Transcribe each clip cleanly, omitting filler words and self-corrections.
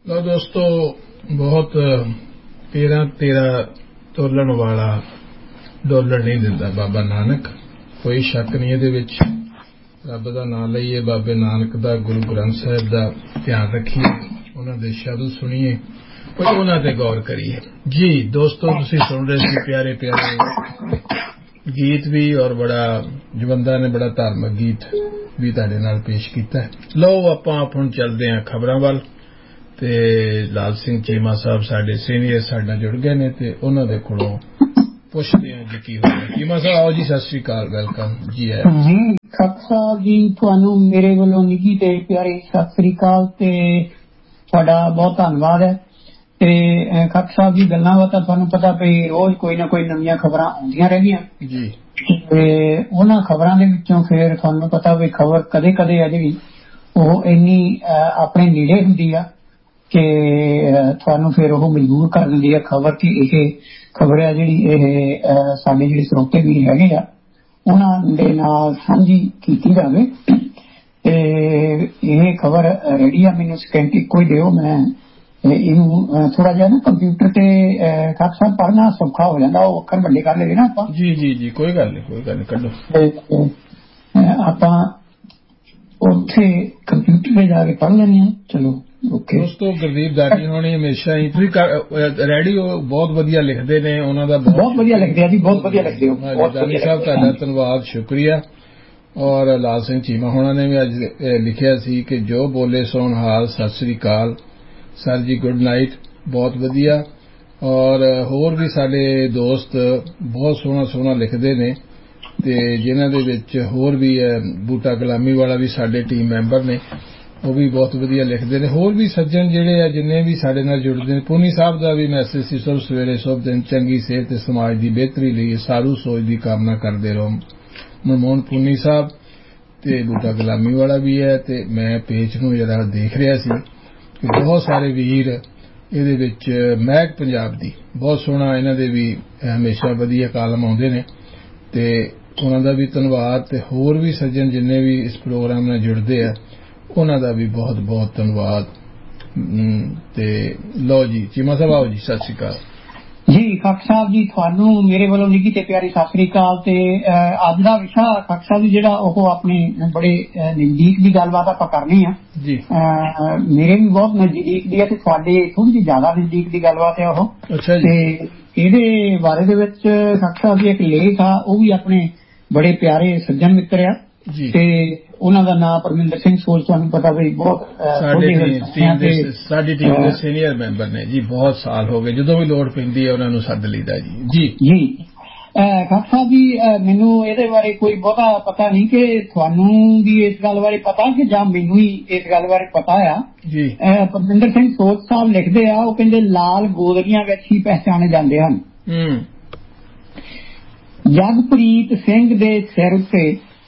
ਲਓ ਦੋਸਤੋ, ਬਹੁਤ ਤੇਰਾ ਤੋਲਣ ਵਾਲਾ ਡੋਲਣ ਨਹੀਂ ਦਿੰਦਾ ਬਾਬਾ ਨਾਨਕ, ਕੋਈ ਸ਼ੱਕ ਨਹੀਂ ਇਹਦੇ ਵਿੱਚ। ਰੱਬ ਦਾ ਨਾਂ ਲਈਏ, ਬਾਬੇ ਨਾਨਕ ਦਾ, ਗੁਰੂ ਗ੍ਰੰਥ ਸਾਹਿਬ ਦਾ ਧਿਆਨ ਰੱਖੀਏ, ਉਹਨਾਂ ਦੇ ਸ਼ਬਦ ਸੁਣੀਏ, ਉਹਨਾਂ ਤੇ ਗੌਰ ਕਰੀਏ। ਜੀ ਦੋਸਤੋ, ਤੁਸੀਂ ਸੁਣ ਰਹੇ ਸੀ ਪਿਆਰੇ ਪਿਆਰੇ ਗੀਤ ਵੀ, ਔਰ ਬੜਾ ਜਵੰਦਾ ਨੇ ਬੜਾ ਧਾਰਮਿਕ ਗੀਤ ਵੀ ਤੁਹਾਡੇ ਨਾਲ ਪੇਸ਼ ਕੀਤਾ। ਲਓ ਆਪਾਂ ਹੁਣ ਚੱਲਦੇ ਹਾਂ ਖਬਰਾਂ ਵੱਲ, ਤੇ ਲਾਲ ਸਿੰਘ ਚੀਮਾ ਸਾਹਿਬ ਸਾਡੇ ਸੀਨੀਅਰ ਸਾਡੇ ਨਾਲ ਜੁੜ ਗਏ ਨੇ, ਤੇ ਉਹਨਾਂ ਦੇ ਕੋਲੋਂ ਪੁੱਛਦੇ ਹਾਂ ਜੀ ਕੀ ਹੋਇਆ। ਚੀਮਾ ਸਾਹਿਬ ਆਓ ਜੀ, ਸਤਿ ਸ੍ਰੀ ਅਕਾਲ, ਵੈਲਕਮ ਜੀ। ਜੀ ਖਾਲਸਾ ਜੀ, ਤੁਹਾਨੂੰ ਮੇਰੇ ਵੱਲੋਂ ਨਿੱਘੀ ਤੇ ਪਿਆਰੀ ਸਤਿ ਸ੍ਰੀ ਅਕਾਲ ਤੇ ਤੁਹਾਡਾ ਬਹੁਤ ਧੰਨਵਾਦ ਹੈ। ਤੇ ਖਾਲਸਾ ਜੀ, ਗੱਲਾਂ ਬਾਤਾਂ ਤੁਹਾਨੂੰ ਪਤਾ ਵੀ ਰੋਜ਼ ਕੋਈ ਨਾ ਕੋਈ ਨਵੀਆਂ ਖਬਰਾਂ ਆਉਂਦੀਆਂ ਰਹਿੰਦੀਆਂ ਜੀ, ਤੇ ਉਹਨਾਂ ਖਬਰਾਂ ਦੇ ਵਿੱਚੋਂ ਫਿਰ ਤੁਹਾਨੂੰ ਪਤਾ ਵੀ ਖਬਰ ਕਦੇ ਕਦੇ ਆ ਜਿਹੜੀ ਉਹ ਇੰਨੀ ਆਪਣੇ ਨੇੜੇ ਹੁੰਦੀ ਆ ਕਿ ਤੁਹਾਨੂੰ ਫਿਰ ਉਹ ਮਜਬੂਰ ਕਰ ਦਿੰਦੀ ਹੈ ਖਬਰ ਕਿ ਇਹ ਖਬਰ ਹੈ ਜਿਹੜੀ ਇਹ ਸਾਡੇ ਜਿਹੜੇ ਸਰੋਤੇ ਵੀ ਹੈਗੇ ਆ ਉਹਨਾਂ ਦੇ ਨਾਲ ਸਾਂਝੀ ਕੀਤੀ ਜਾਵੇ। ਤੇ ਇਹ ਖਬਰ ਰੈਡੀ ਆ, ਮੈਨੂੰ ਸਕਿੰਟ ਇੱਕੋ ਹੀ ਦਿਓ, ਮੈਂ ਇਹਨੂੰ ਥੋੜਾ ਜਿਹਾ ਨਾ ਕੰਪਿਊਟਰ ਤੇ ਖਾਲਸਾ ਪੜ੍ਹਨਾ ਸੌਖਾ ਹੋ ਜਾਂਦਾ, ਉਹ ਅੱਖਰ ਵੱਡੇ ਕਰ ਲਏ ਨਾ ਆਪਾਂ। ਜੀ ਜੀ ਜੀ, ਕੋਈ ਗੱਲ ਨਹੀਂ ਕੱਢੋ। ਆਪਾਂ ਉੱਥੇ ਕੰਪਿਊਟਰ ਤੇ ਜਾ ਕੇ ਪੜ੍ਹ ਲੈਂਦੇ ਹਾਂ। ਚਲੋ ਓਕੇ ਦੋਸਤੋ, ਗੁਰਦੀਪ ਦਾੜੀ ਹੋਣੀ ਹਮੇਸ਼ਾ ਹੀ ਰੈਡੀਓ ਬਹੁਤ ਵਧੀਆ ਲਿਖਦੇ ਨੇ, ਉਹਨਾਂ ਦਾ ਬਹੁਤ ਵਧੀਆ ਲਿਖਦੇ ਆ ਜੀ, ਬਹੁਤ ਵਧੀਆ ਲਿਖਦੇ ਹੋ ਦਾਨੀ ਸਾਹਿਬ, ਤੁਹਾਡਾ ਧੰਨਵਾਦ, ਸ਼ੁਕਰੀਆ। ਔਰ ਲਾਲ ਸਿੰਘ ਚੀਮਾ ਹੋਣਾ ਨੇ ਵੀ ਅੱਜ ਲਿਖਿਆ ਸੀ ਕਿ ਜੋ ਬੋਲੇ ਸੋਨ ਹਾਲ, ਸਤਿ ਸ੍ਰੀ ਅਕਾਲ ਸਰ ਜੀ, ਗੁੱਡ ਨਾਈਟ, ਬਹੁਤ ਵਧੀਆ। ਔਰ ਹੋਰ ਵੀ ਸਾਡੇ ਦੋਸਤ ਬਹੁਤ ਸੋਹਣਾ ਲਿਖਦੇ ਨੇ, ਤੇ ਜਿਨ੍ਹਾਂ ਦੇ ਵਿੱਚ ਹੋਰ ਵੀ ਬੂਟਾ ਗੁਲਾਮੀ ਵਾਲਾ ਵੀ ਸਾਡੇ ਟੀਮ ਮੈਂਬਰ ਨੇ, ਉਹ ਵੀ ਬਹੁਤ ਵਧੀਆ ਲਿਖਦੇ ਨੇ। ਹੋਰ ਵੀ ਸੱਜਣ ਜਿਹੜੇ ਆ ਜਿੰਨੇ ਵੀ ਸਾਡੇ ਨਾਲ ਜੁੜਦੇ ਨੇ, ਪੂਨੀ ਸਾਹਿਬ ਦਾ ਵੀ ਮੈਸੇਜ ਸੀ, ਸੁਬਹ ਸਵੇਰੇ ਸ਼ੁਭ ਦਿਨ, ਚੰਗੀ ਸਿਹਤ ਤੇ ਸਮਾਜ ਦੀ ਬਿਹਤਰੀ ਲਈ ਸਾਰੂ ਸੋਚ ਦੀ ਕਾਮਨਾ ਕਰਦੇ ਰਹੋ। ਮਨਮੋਹਨ ਪੂਨੀ ਸਾਹਿਬ ਤੇ ਬੂਟਾ ਗੁਲਾਮੀ ਵਾਲਾ ਵੀ ਹੈ। ਤੇ ਮੈਂ ਪੇਜ ਨੂੰ ਜਿਹੜਾ ਦੇਖ ਰਿਹਾ ਸੀ ਕਿ ਬਹੁਤ ਸਾਰੇ ਵੀਰ ਇਹਦੇ ਵਿੱਚ, ਮਹਿਕ ਪੰਜਾਬ ਦੀ ਬਹੁਤ ਸੋਹਣਾ, ਇਹਨਾਂ ਦੇ ਵੀ ਹਮੇਸ਼ਾ ਵਧੀਆ ਕਾਲਮ ਆਉਂਦੇ ਨੇ, ਤੇ ਉਹਨਾਂ ਦਾ ਵੀ ਧੰਨਵਾਦ। ਤੇ ਹੋਰ ਵੀ ਸੱਜਣ ਜਿੰਨੇ ਵੀ ਇਸ ਪ੍ਰੋਗਰਾਮ ਨਾਲ ਜੁੜਦੇ ਆ, ਉਹਨਾਂ ਦਾ ਵੀ ਬਹੁਤ ਬਹੁਤ ਧੰਨਵਾਦ। ਤੇ ਲਓ ਜੀ ਚੀਮਾ ਸਾਹਿਬ ਆਓ ਜੀ, ਸਤਿ ਸ੍ਰੀ ਅਕਾਲ ਜੀ। ਖਾਲਸਾ ਸਾਹਿਬ ਜੀ, ਤੁਹਾਨੂੰ ਮੇਰੇ ਵੱਲੋਂ ਨਿੱਘੀ ਤੇ ਪਿਆਰੀ ਸਤਿ ਸ੍ਰੀ ਅਕਾਲ। ਤੇ ਅੱਜ ਦਾ ਵਿਸ਼ਾ ਖਾਲਸਾ ਸਾਹਿਬ ਜੀ ਜਿਹੜਾ ਉਹ ਆਪਣੇ ਬੜੇ ਨਜ਼ਦੀਕ ਦੀ ਗੱਲਬਾਤ ਆਪਾਂ ਕਰਨੀ ਆ ਜੀ। ਮੇਰੇ ਵੀ ਬਹੁਤ ਨਜ਼ਦੀਕ ਦੀ ਹੈ ਤੇ ਤੁਹਾਡੇ ਥੋੜੀ ਜਿਹੀ ਜ਼ਿਆਦਾ ਨਜ਼ਦੀਕ ਦੀ ਗੱਲਬਾਤ ਹੈ ਉਹ। ਅੱਛਾ ਜੀ। ਤੇ ਇਹਦੇ ਬਾਰੇ ਦੇ ਵਿੱਚ ਖਾਲਸਾ ਸਾਹਿਬ ਜੀ ਇੱਕ ਲੇਖ ਆ, ਉਹ ਵੀ ਆਪਣੇ ਬੜੇ ਪਿਆਰੇ ਸੱਜਣ ਮਿੱਤਰ ਆ ਜੀ, ਤੇ ਉਹਨਾਂ ਦਾ ਨਾਮ ਪਰਮਿੰਦਰ ਸਿੰਘ ਸੋਲ, ਤੁਹਾਨੂੰ ਪਤਾ ਵੀ ਬਹੁਤ ਸਾਡੀ ਟੀਮ ਦੇ ਸੀਨੀਅਰ ਮੈਂਬਰ ਨੇ ਜੀ, ਬਹੁਤ ਸਾਲ ਹੋ ਗਏ, ਜਦੋਂ ਵੀ ਲੋੜ ਪੈਂਦੀ ਹੈ ਉਹਨਾਂ ਨੂੰ ਸੱਦ ਲਈਦਾ ਜੀ। ਜੀ ਜੀ ਖਾਲਸਾ ਜੀ, ਮੈਨੂੰ ਇਹਦੇ ਬਾਰੇ ਕੋਈ ਬਹੁਤਾ ਪਤਾ ਨਹੀਂ ਕਿ ਤੁਹਾਨੂੰ ਵੀ ਇਸ ਗੱਲ ਬਾਰੇ ਪਤਾ ਕਿ ਜਾਂ ਮੈਨੂੰ ਹੀ ਇਸ ਗੱਲ ਬਾਰੇ ਪਤਾ ਆ ਜੀ। ਪਰਮਿੰਦਰ ਸਿੰਘ ਸੋਲ ਸਾਹਿਬ ਲਿਖਦੇ ਆ, ਉਹ ਕਹਿੰਦੇ ਲਾਲ ਗੋਦੜੀਆਂ ਵਿੱਚ ਹੀ ਪਹਿਚਾਣੇ ਜਾਂਦੇ ਹਨ। ਜਗਪ੍ਰੀਤ ਸਿੰਘ ਦੇ ਸਿਰ ਉੱਤੇ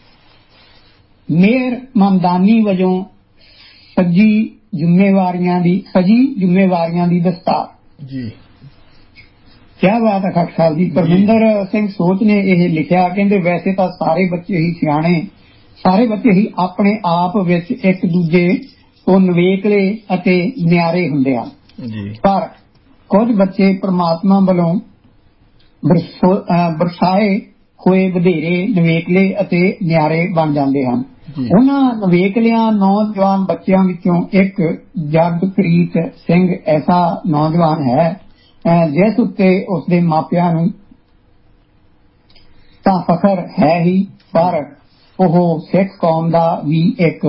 ਮੇਰ ਮਮਦਾਨੀ ਵਜੋਂ ਸਜੀ ਜ਼ਿੰਮੇਵਾਰੀਆਂ ਦੀ ਦਸਤਾਰ। ਜੀ, ਕਿਆ ਬਾਤ ਹੈ ਖਾਲਸਾ ਸਾਹਿਬ ਜੀ। ਪਰਮਿੰਦਰ ਸਿੰਘ ਸੋਚ ਨੇ ਇਹ ਲਿਖਿਆ, ਕਹਿੰਦੇ ਵੈਸੇ ਤਾਂ ਸਾਰੇ ਬੱਚੇ ਹੀ ਸਿਆਣੇ, ਸਾਰੇ ਬੱਚੇ ਹੀ ਆਪਣੇ ਆਪ ਵਿੱਚ ਇੱਕ ਦੂਜੇ ਤੋਂ ਨਵੇਕਲੇ ਅਤੇ ਨਿਆਰੇ ਹੁੰਦੇ ਹਨ, ਪਰ ਕੁਝ ਬੱਚੇ ਪ੍ਰਮਾਤਮਾ ਵੱਲੋਂ ਬਰਸਾਏ ਹੋਏ ਵਧੇਰੇ ਨਵੇਕਲੇ ਅਤੇ ਨਿਆਰੇ ਬਣ ਜਾਂਦੇ ਹਨ। ਉਹਨਾਂ ਨਵੇਕਲਿਆਂ ਨੌਜਵਾਨ ਬੱਚਿਆਂ ਵਿੱਚੋਂ ਇੱਕ ਜਗਪ੍ਰੀਤ ਸਿੰਘ ਐਸਾ ਨੌਜਵਾਨ ਹੈ ਜਿਸ ਉੱਤੇ ਉਸਦੇ ਮਾਪਿਆਂ ਨੂੰ ਤਾਂ ਫਖਰ ਹੈ ਹੀ, ਪਰ ਉਹ ਸਿੱਖ ਕੌਮ ਦਾ ਵੀ ਇੱਕ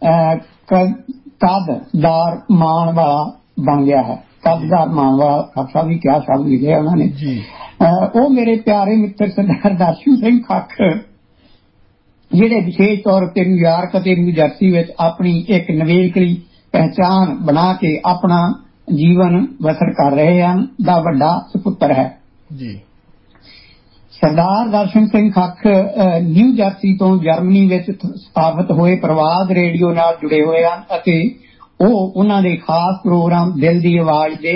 ਕਦਰਦਾਰ ਮਾਣ ਵਾਲਾ ਬਣ ਗਿਆ ਹੈ। ਕਦਰਦਾਰ ਮਾਣ ਵਾਲਾ ਖਾਲਸਾ ਵੀ ਕਿਆ ਸ਼ਬਦ ਲਿਖਿਆ ਉਹਨਾਂ ਨੇ। ਉਹ ਮੇਰੇ ਪਿਆਰੇ ਮਿੱਤਰ ਸਰਦਾਰ ਦਰਸ਼ਨ ਸਿੰਘ ਖਾਖਰ, ਜਿਹੜੇ ਵਿਸ਼ੇਸ਼ ਤੌਰ ਉੱਤੇ ਨਿਊਯਾਰਕ ਅਤੇ ਨਿਊ ਜਰਸੀ ਵਿੱਚ ਆਪਣੀ ਇੱਕ ਨਵੇਕਲੀ ਪਹਿਚਾਣ ਬਣਾ ਕੇ ਆਪਣਾ ਜੀਵਨ ਬਸਰ ਕਰ ਰਹੇ ਹਨ, ਦਾ ਵੱਡਾ ਸੁਪੁੱਤਰ ਹੈ। ਸਰਦਾਰ ਦਰਸ਼ਨ ਸਿੰਘ ਖਾਖਰ ਨਿਊ ਜਰਸੀ ਤੋਂ ਜਰਮਨੀ ਵਿੱਚ ਸਥਾਪਿਤ ਹੋਏ ਪ੍ਰਵਾਦ ਰੇਡੀਓ ਨਾਲ ਜੁੜੇ ਹੋਏ ਹਨ ਅਤੇ ਉਹ ਉਹਨਾਂ ਦੇ ਖਾਸ ਪ੍ਰੋਗਰਾਮ ਦਿਲ ਦੀ ਆਵਾਜ਼ ਦੇ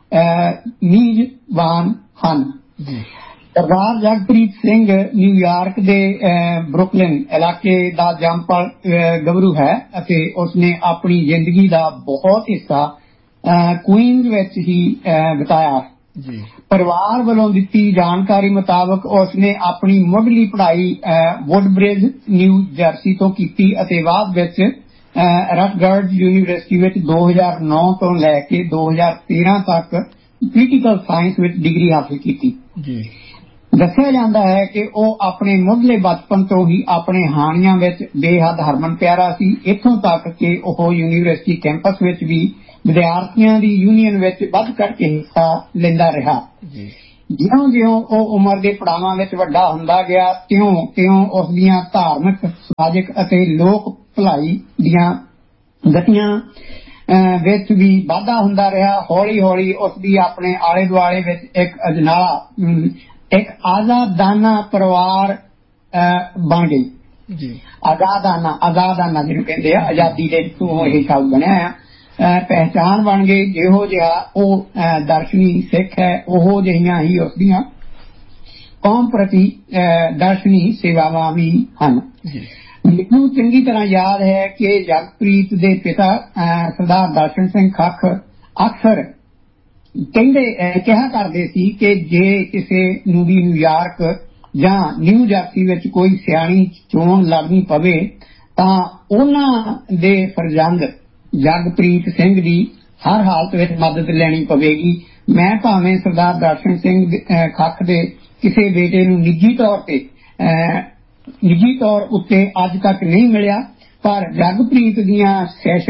ਮੇਜ਼ਬਾਨ ਹਨ। ਸਰਦਾਰ ਜਗਪ੍ਰੀਤ ਸਿੰਘ ਨਿਊਯਾਰਕ ਦੇ ਬਰੁਕਲਿਨ ਇਲਾਕੇ ਦਾ ਜੰਮਪਲ ਗੱਭਰੂ ਹੈ ਅਤੇ ਉਸਨੇ ਆਪਣੀ ਜ਼ਿੰਦਗੀ ਦਾ ਬਹੁਤ ਹਿੱਸਾ ਕੁਈਨਜ਼ ਵਿੱਚ ਹੀ ਬਿਤਾਇਆ। ਪਰਿਵਾਰ ਵੱਲੋਂ ਦਿੱਤੀ ਜਾਣਕਾਰੀ ਮੁਤਾਬਕ ਉਸਨੇ ਆਪਣੀ ਮੁੱਢਲੀ ਪੜ੍ਹਾਈ ਵੁੱਡਬ੍ਰਿਜ ਨਿਊ ਜਰਸੀ ਤੋਂ ਕੀਤੀ ਅਤੇ ਬਾਅਦ ਵਿੱਚ ਰਟਗਰਜ਼ ਯੂਨੀਵਰਸਿਟੀ ਵਿੱਚ 2009 ਤੋਂ ਲੈ ਕੇ 2013 ਤੱਕ ਪੋਲੀਟੀਕਲ ਸਾਇੰਸ ਵਿੱਚ ਡਿਗਰੀ ਹਾਸਲ ਕੀਤੀ। ਦੱਸਿਆ ਜਾਂਦਾ ਹੈ ਕਿ ਉਹ ਆਪਣੇ ਮੁੱਢਲੇ ਬਚਪਨ ਤੋਂ ਹੀ ਆਪਣੇ ਹਾਣੀਆਂ ਵਿੱਚ ਬੇਹੱਦ ਹਰਮਨ ਪਿਆਰਾ ਸੀ, ਇੱਥੋਂ ਤੱਕ ਕਿ ਉਹ ਯੂਨੀਵਰਸਿਟੀ ਕੈਂਪਸ ਵਿੱਚ ਵੀ ਵਿਦਿਆਰਥੀਆਂ ਦੀ ਯੂਨੀਅਨ ਵਿੱਚ ਵੱਧ ਚੜ੍ਹ ਕੇ ਹਿੱਸਾ ਲੈਂਦਾ ਰਿਹਾ। ਜਿਉਂ ਜਿਉਂ ਉਹ ਉਮਰ ਦੇ ਪੜਾਵਾਂ ਵਿੱਚ ਵੱਡਾ ਹੁੰਦਾ ਗਿਆ ਤਿਉਂ ਤਿਉਂ ਉਸ ਦੀਆਂ ਧਾਰਮਿਕ, ਸਮਾਜਿਕ ਅਤੇ ਲੋਕ ਭਲਾਈ ਦੀਆਂ ਗਤੀਆਂ ਵਿੱਚ ਵੀ ਵਾਧਾ ਹੁੰਦਾ ਰਿਹਾ। ਹੌਲੀ ਹੌਲੀ ਉਸ ਦੀ ਆਪਣੇ ਆਲੇ ਦੁਆਲੇ ਵਿੱਚ ਇੱਕ ਆਜ਼ਾਦਾਨਾ ਪਰਿਵਾਰ ਬਣ ਗਈ। ਆਜ਼ਾਦਾਨਾ ਜਿਹਨੂੰ ਕਹਿੰਦੇ ਆ, ਆਜ਼ਾਦੀ ਦੇ ਤੋਂ ਇਹ ਸ਼ਬਦ ਬਣਿਆ ਆ, ਪਹਿਚਾਣ ਬਣ ਗਈ। ਜਿਹੋ ਜਿਹਾ ਉਹ ਦਰਸ਼ਨੀ ਸਿੱਖ ਹੈ, ਉਹੋ ਜਿਹੀਆਂ ਹੀ ਉਸਦੀਆਂ ਕੌਮ ਪ੍ਰਤੀ ਦਰਸ਼ਨੀ ਸੇਵਾਵਾਂ ਵੀ ਹਨ। ਮੈਨੂੰ ਚੰਗੀ ਤਰ੍ਹਾਂ ਯਾਦ ਹੈ ਕਿ ਜਗਪ੍ਰੀਤ ਦੇ ਪਿਤਾ ਸਰਦਾਰ ਦਰਸ਼ਨ ਸਿੰਘ ਖੱਖ ਅਕਸਰ ਕਿਹਾ ਕਰਦੇ ਸੀ ਕਿ ਜੇ ਕਿਸੇ ਨੂੰ ਵੀ ਨਿਊਯਾਰਕ ਜਾਂ ਨਿਊ ਜਰਸੀ ਵਿੱਚ ਕੋਈ ਸਿਆਣੀ ਚੋਣ ਲੜਨੀ ਪਵੇ ਤਾਂ ਉਹਨਾਂ ਦੇ ਫਰਜ਼ੰਦ ਜਗਪ੍ਰੀਤ ਸਿੰਘ ਦੀ ਹਰ ਹਾਲਤ ਵਿੱਚ ਮਦਦ ਲੈਣੀ ਪਵੇਗੀ। ਮੈਂ ਭਾਵੇਂ ਸਰਦਾਰ ਦਰਸ਼ਨ ਸਿੰਘ ਖੱਖ ਦੇ ਕਿਸੇ ਬੇਟੇ ਨੂੰ ਨਿੱਜੀ ਤੌਰ ਉੱਤੇ ਅੱਜ ਤੱਕ ਨਹੀਂ ਮਿਲਿਆ, ਪਰ ਜਗਪ੍ਰੀਤ ਦੀਆਂ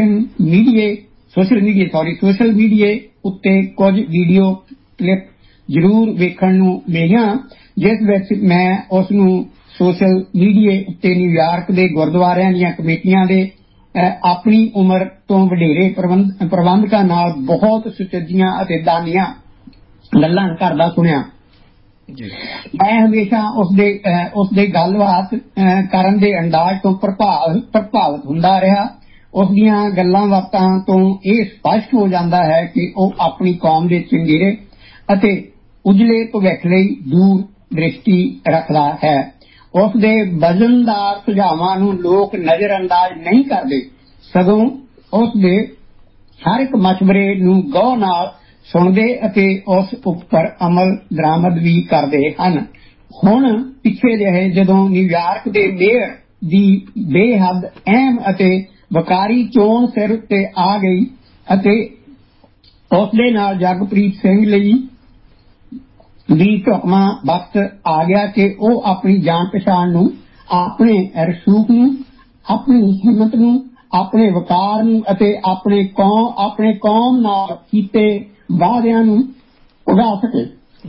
ਸੋਸ਼ਲ ਮੀਡੀਆ ਉੱਤੇ ਕੁਝ ਵੀਡੀਓ ਕਲਿੱਪ ਜ਼ਰੂਰ ਵੇਖਣ ਨੂੰ ਮਿਲੀਆਂ, ਜਿਸ ਵਿੱਚ ਮੈਂ ਉਸ ਨੂੰ ਸੋਸ਼ਲ ਮੀਡੀਆ ਉੱਤੇ ਨਿਊਯਾਰਕ ਦੇ ਗੁਰਦੁਆਰਿਆਂ ਦੀਆਂ ਕਮੇਟੀਆਂ ਦੇ ਆਪਣੀ ਉਮਰ ਤੋਂ ਵਡੇਰੇ ਪ੍ਰਬੰਧਕਾਂ ਨਾਲ ਬਹੁਤ ਸੁਚੱਜੀਆਂ ਅਤੇ ਦਾਨੀਆਂ ਗੱਲਾਂ ਕਰਦਾ ਸੁਣਿਆ। ਮੈਂ ਹਮੇਸ਼ਾ ਉਸਦੇ ਗੱਲਬਾਤ ਕਰਨ ਦੇ ਅੰਦਾਜ਼ ਤੋਂ ਪ੍ਰਭਾਵਿਤ ਹੁੰਦਾ ਰਿਹਾ। ਉਸ ਦੀਆਂ ਗੱਲਾਂ ਬਾਤਾਂ ਤੋਂ ਇਹ ਸਪਸ਼ਟ ਹੋ ਜਾਂਦਾ ਹੈ ਕਿ ਉਹ ਆਪਣੀ ਕੌਮ ਦੇ ਚੰਗੇਰੇ ਅਤੇ ਉਜਲੇ ਭਵਿੱਖ ਲਈ ਦੂਰ ਦ੍ਰਿਸ਼ਟੀ ਰੱਖਦਾ ਹੈ। ਉਸ ਦੇ ਵਜ਼ਨਦਾਰ ਸੁਝਾਵਾਂ ਨੂੰ ਲੋਕ ਨਜ਼ਰ ਅੰਦਾਜ਼ ਨਹੀਂ ਕਰਦੇ, ਸਗੋਂ ਉਸ ਦੇ ਹਰ ਇੱਕ ਮਸ਼ਵਰੇ ਨੂੰ ਗੌਰ ਨਾਲ ਸੁਣਦੇ ਅਤੇ ਉਸ ਉੱਪਰ ਅਮਲ ਦਰਾਮਦ ਵੀ ਕਰਦੇ ਹਨ। ਹੁਣ ਪਿੱਛੇ ਜਿਹੇ ਜਦੋਂ ਨਿਊਯਾਰਕ ਦੇ ਮੇਅਰ ਦੀ ਬੇਹੱਦ ਅਹਿਮ ਅਤੇ ਵਕਾਰੀ ਚੋਣ ਸਿਰ ਉੱਤੇ ਆ ਗਈ ਅਤੇ ਉਸ ਦੇ ਨਾਲ ਜਗਪ੍ਰੀਤ ਸਿੰਘ ਲਈ ਵੀ ਢੁਕਵਾਂ ਵਕਤ ਆ ਗਿਆ ਕਿ ਉਹ ਆਪਣੀ ਜਾਣ ਪਛਾਣ ਨੂੰ, ਆਪਣੇ ਰਸੂਖ ਨੂੰ, ਆਪਣੀ ਹਿੰਮਤ ਨੂੰ, ਆਪਣੇ ਵਕਾਰ ਨੂੰ ਅਤੇ ਆਪਣੇ ਕੌਮ ਨਾਲ ਕੀਤੇ ਵਾਅਦਿਆਂ ਨੂੰ ਉਗਾ ਸਕੇ।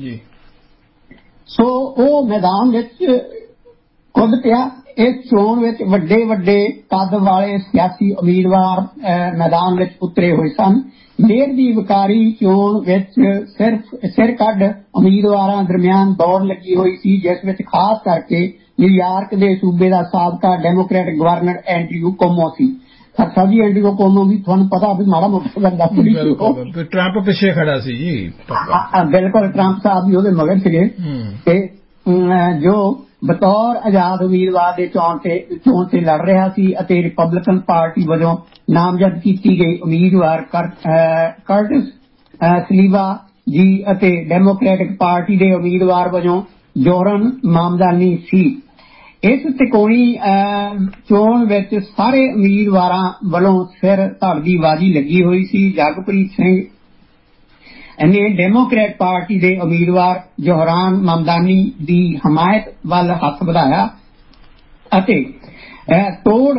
ਸੋ ਉਹ ਮੈਦਾਨ ਵਿੱਚ ਕੁੱਦ ਪਿਆ। ਇਸ ਚੋਣ ਵਿੱਚ ਵੱਡੇ ਕੱਦ ਵਾਲੇ ਸਿਆਸੀ ਉਮੀਦਵਾਰ ਮੈਦਾਨ ਵਿੱਚ ਉਤਰੇ ਹੋਏ ਸਨ। ਮੇਅਰ ਦੀ ਵਕਾਰੀ ਚੋਣ ਵਿੱਚ ਸਿਰ ਕੱਢ ਉਮੀਦਵਾਰਾਂ ਦਰਮਿਆਨ ਦੌੜ ਲੱਗੀ ਹੋਈ ਸੀ, ਜਿਸ ਵਿੱਚ ਖਾਸ ਕਰਕੇ ਨਿਊਯਾਰਕ ਦੇ ਸੂਬੇ ਦਾ ਸਾਬਕਾ ਡੈਮੋਕ੍ਰੈਟਿਕ ਗਵਰਨਰ ਐਂਡਰਿਊ ਕੁਓਮੋ ਸੀ। ਜੀ ਐਂਡਰਿਊ ਕੁਓਮੋ ਵੀ ਤੁਹਾਨੂੰ ਪਤਾ ਵੀ ਮਾੜਾ ਮੋਟਾ ਬੰਦਾ ਟਰੰਪ ਪਿੱਛੇ ਖੜਾ ਸੀ ਜੀ। ਬਿਲਕੁਲ, ਟਰੰਪ ਸਾਹਿਬ ਵੀ ਉਹਦੇ ਮਗਰ ਸੀਗੇ ਤੇ ਜੋ ਬਤੌਰ ਆਜ਼ਾਦ ਉਮੀਦਵਾਰ ਦੇ ਚੋਣ ਤੇ ਲੜ ਰਿਹਾ ਸੀ ਅਤੇ ਰਿਪਬਲਿਕਨ ਪਾਰਟੀ ਵਜੋਂ ਨਾਮਜ਼ਦ ਕੀਤੀ ਗਈ ਉਮੀਦਵਾਰ ਕਰਟਿਸ ਸਲੀਵਾ ਜੀ ਅਤੇ ਡੈਮੋਕ੍ਰੈਟਿਕ ਪਾਰਟੀ ਦੇ ਉਮੀਦਵਾਰ ਵਜੋਂ ਜੋਹਰਨ ਮਾਮਦਾਨੀ ਸੀ। ਇਸ ਤਿਕੋਣੀ ਚੋਣ ਵਿੱਚ ਸਾਰੇ ਉਮੀਦਵਾਰਾਂ ਵੱਲੋਂ ਸਿਰ ਧੜ ਦੀ ਬਾਜ਼ੀ ਲੱਗੀ ਹੋਈ ਸੀ। ਜਗਪ੍ਰੀਤ ਸਿੰਘ ਨੇ ਡੈਮੋਕ੍ਰੈਟ ਪਾਰਟੀ ਦੇ ਉਮੀਦਵਾਰ ਜੋਹਰਾਨ ਮਾਮਦਾਨੀ ਦੀ ਹਮਾਇਤ ਵੱਲ ਹੱਥ ਵਧਾਇਆ ਅਤੇ ਤੋੜ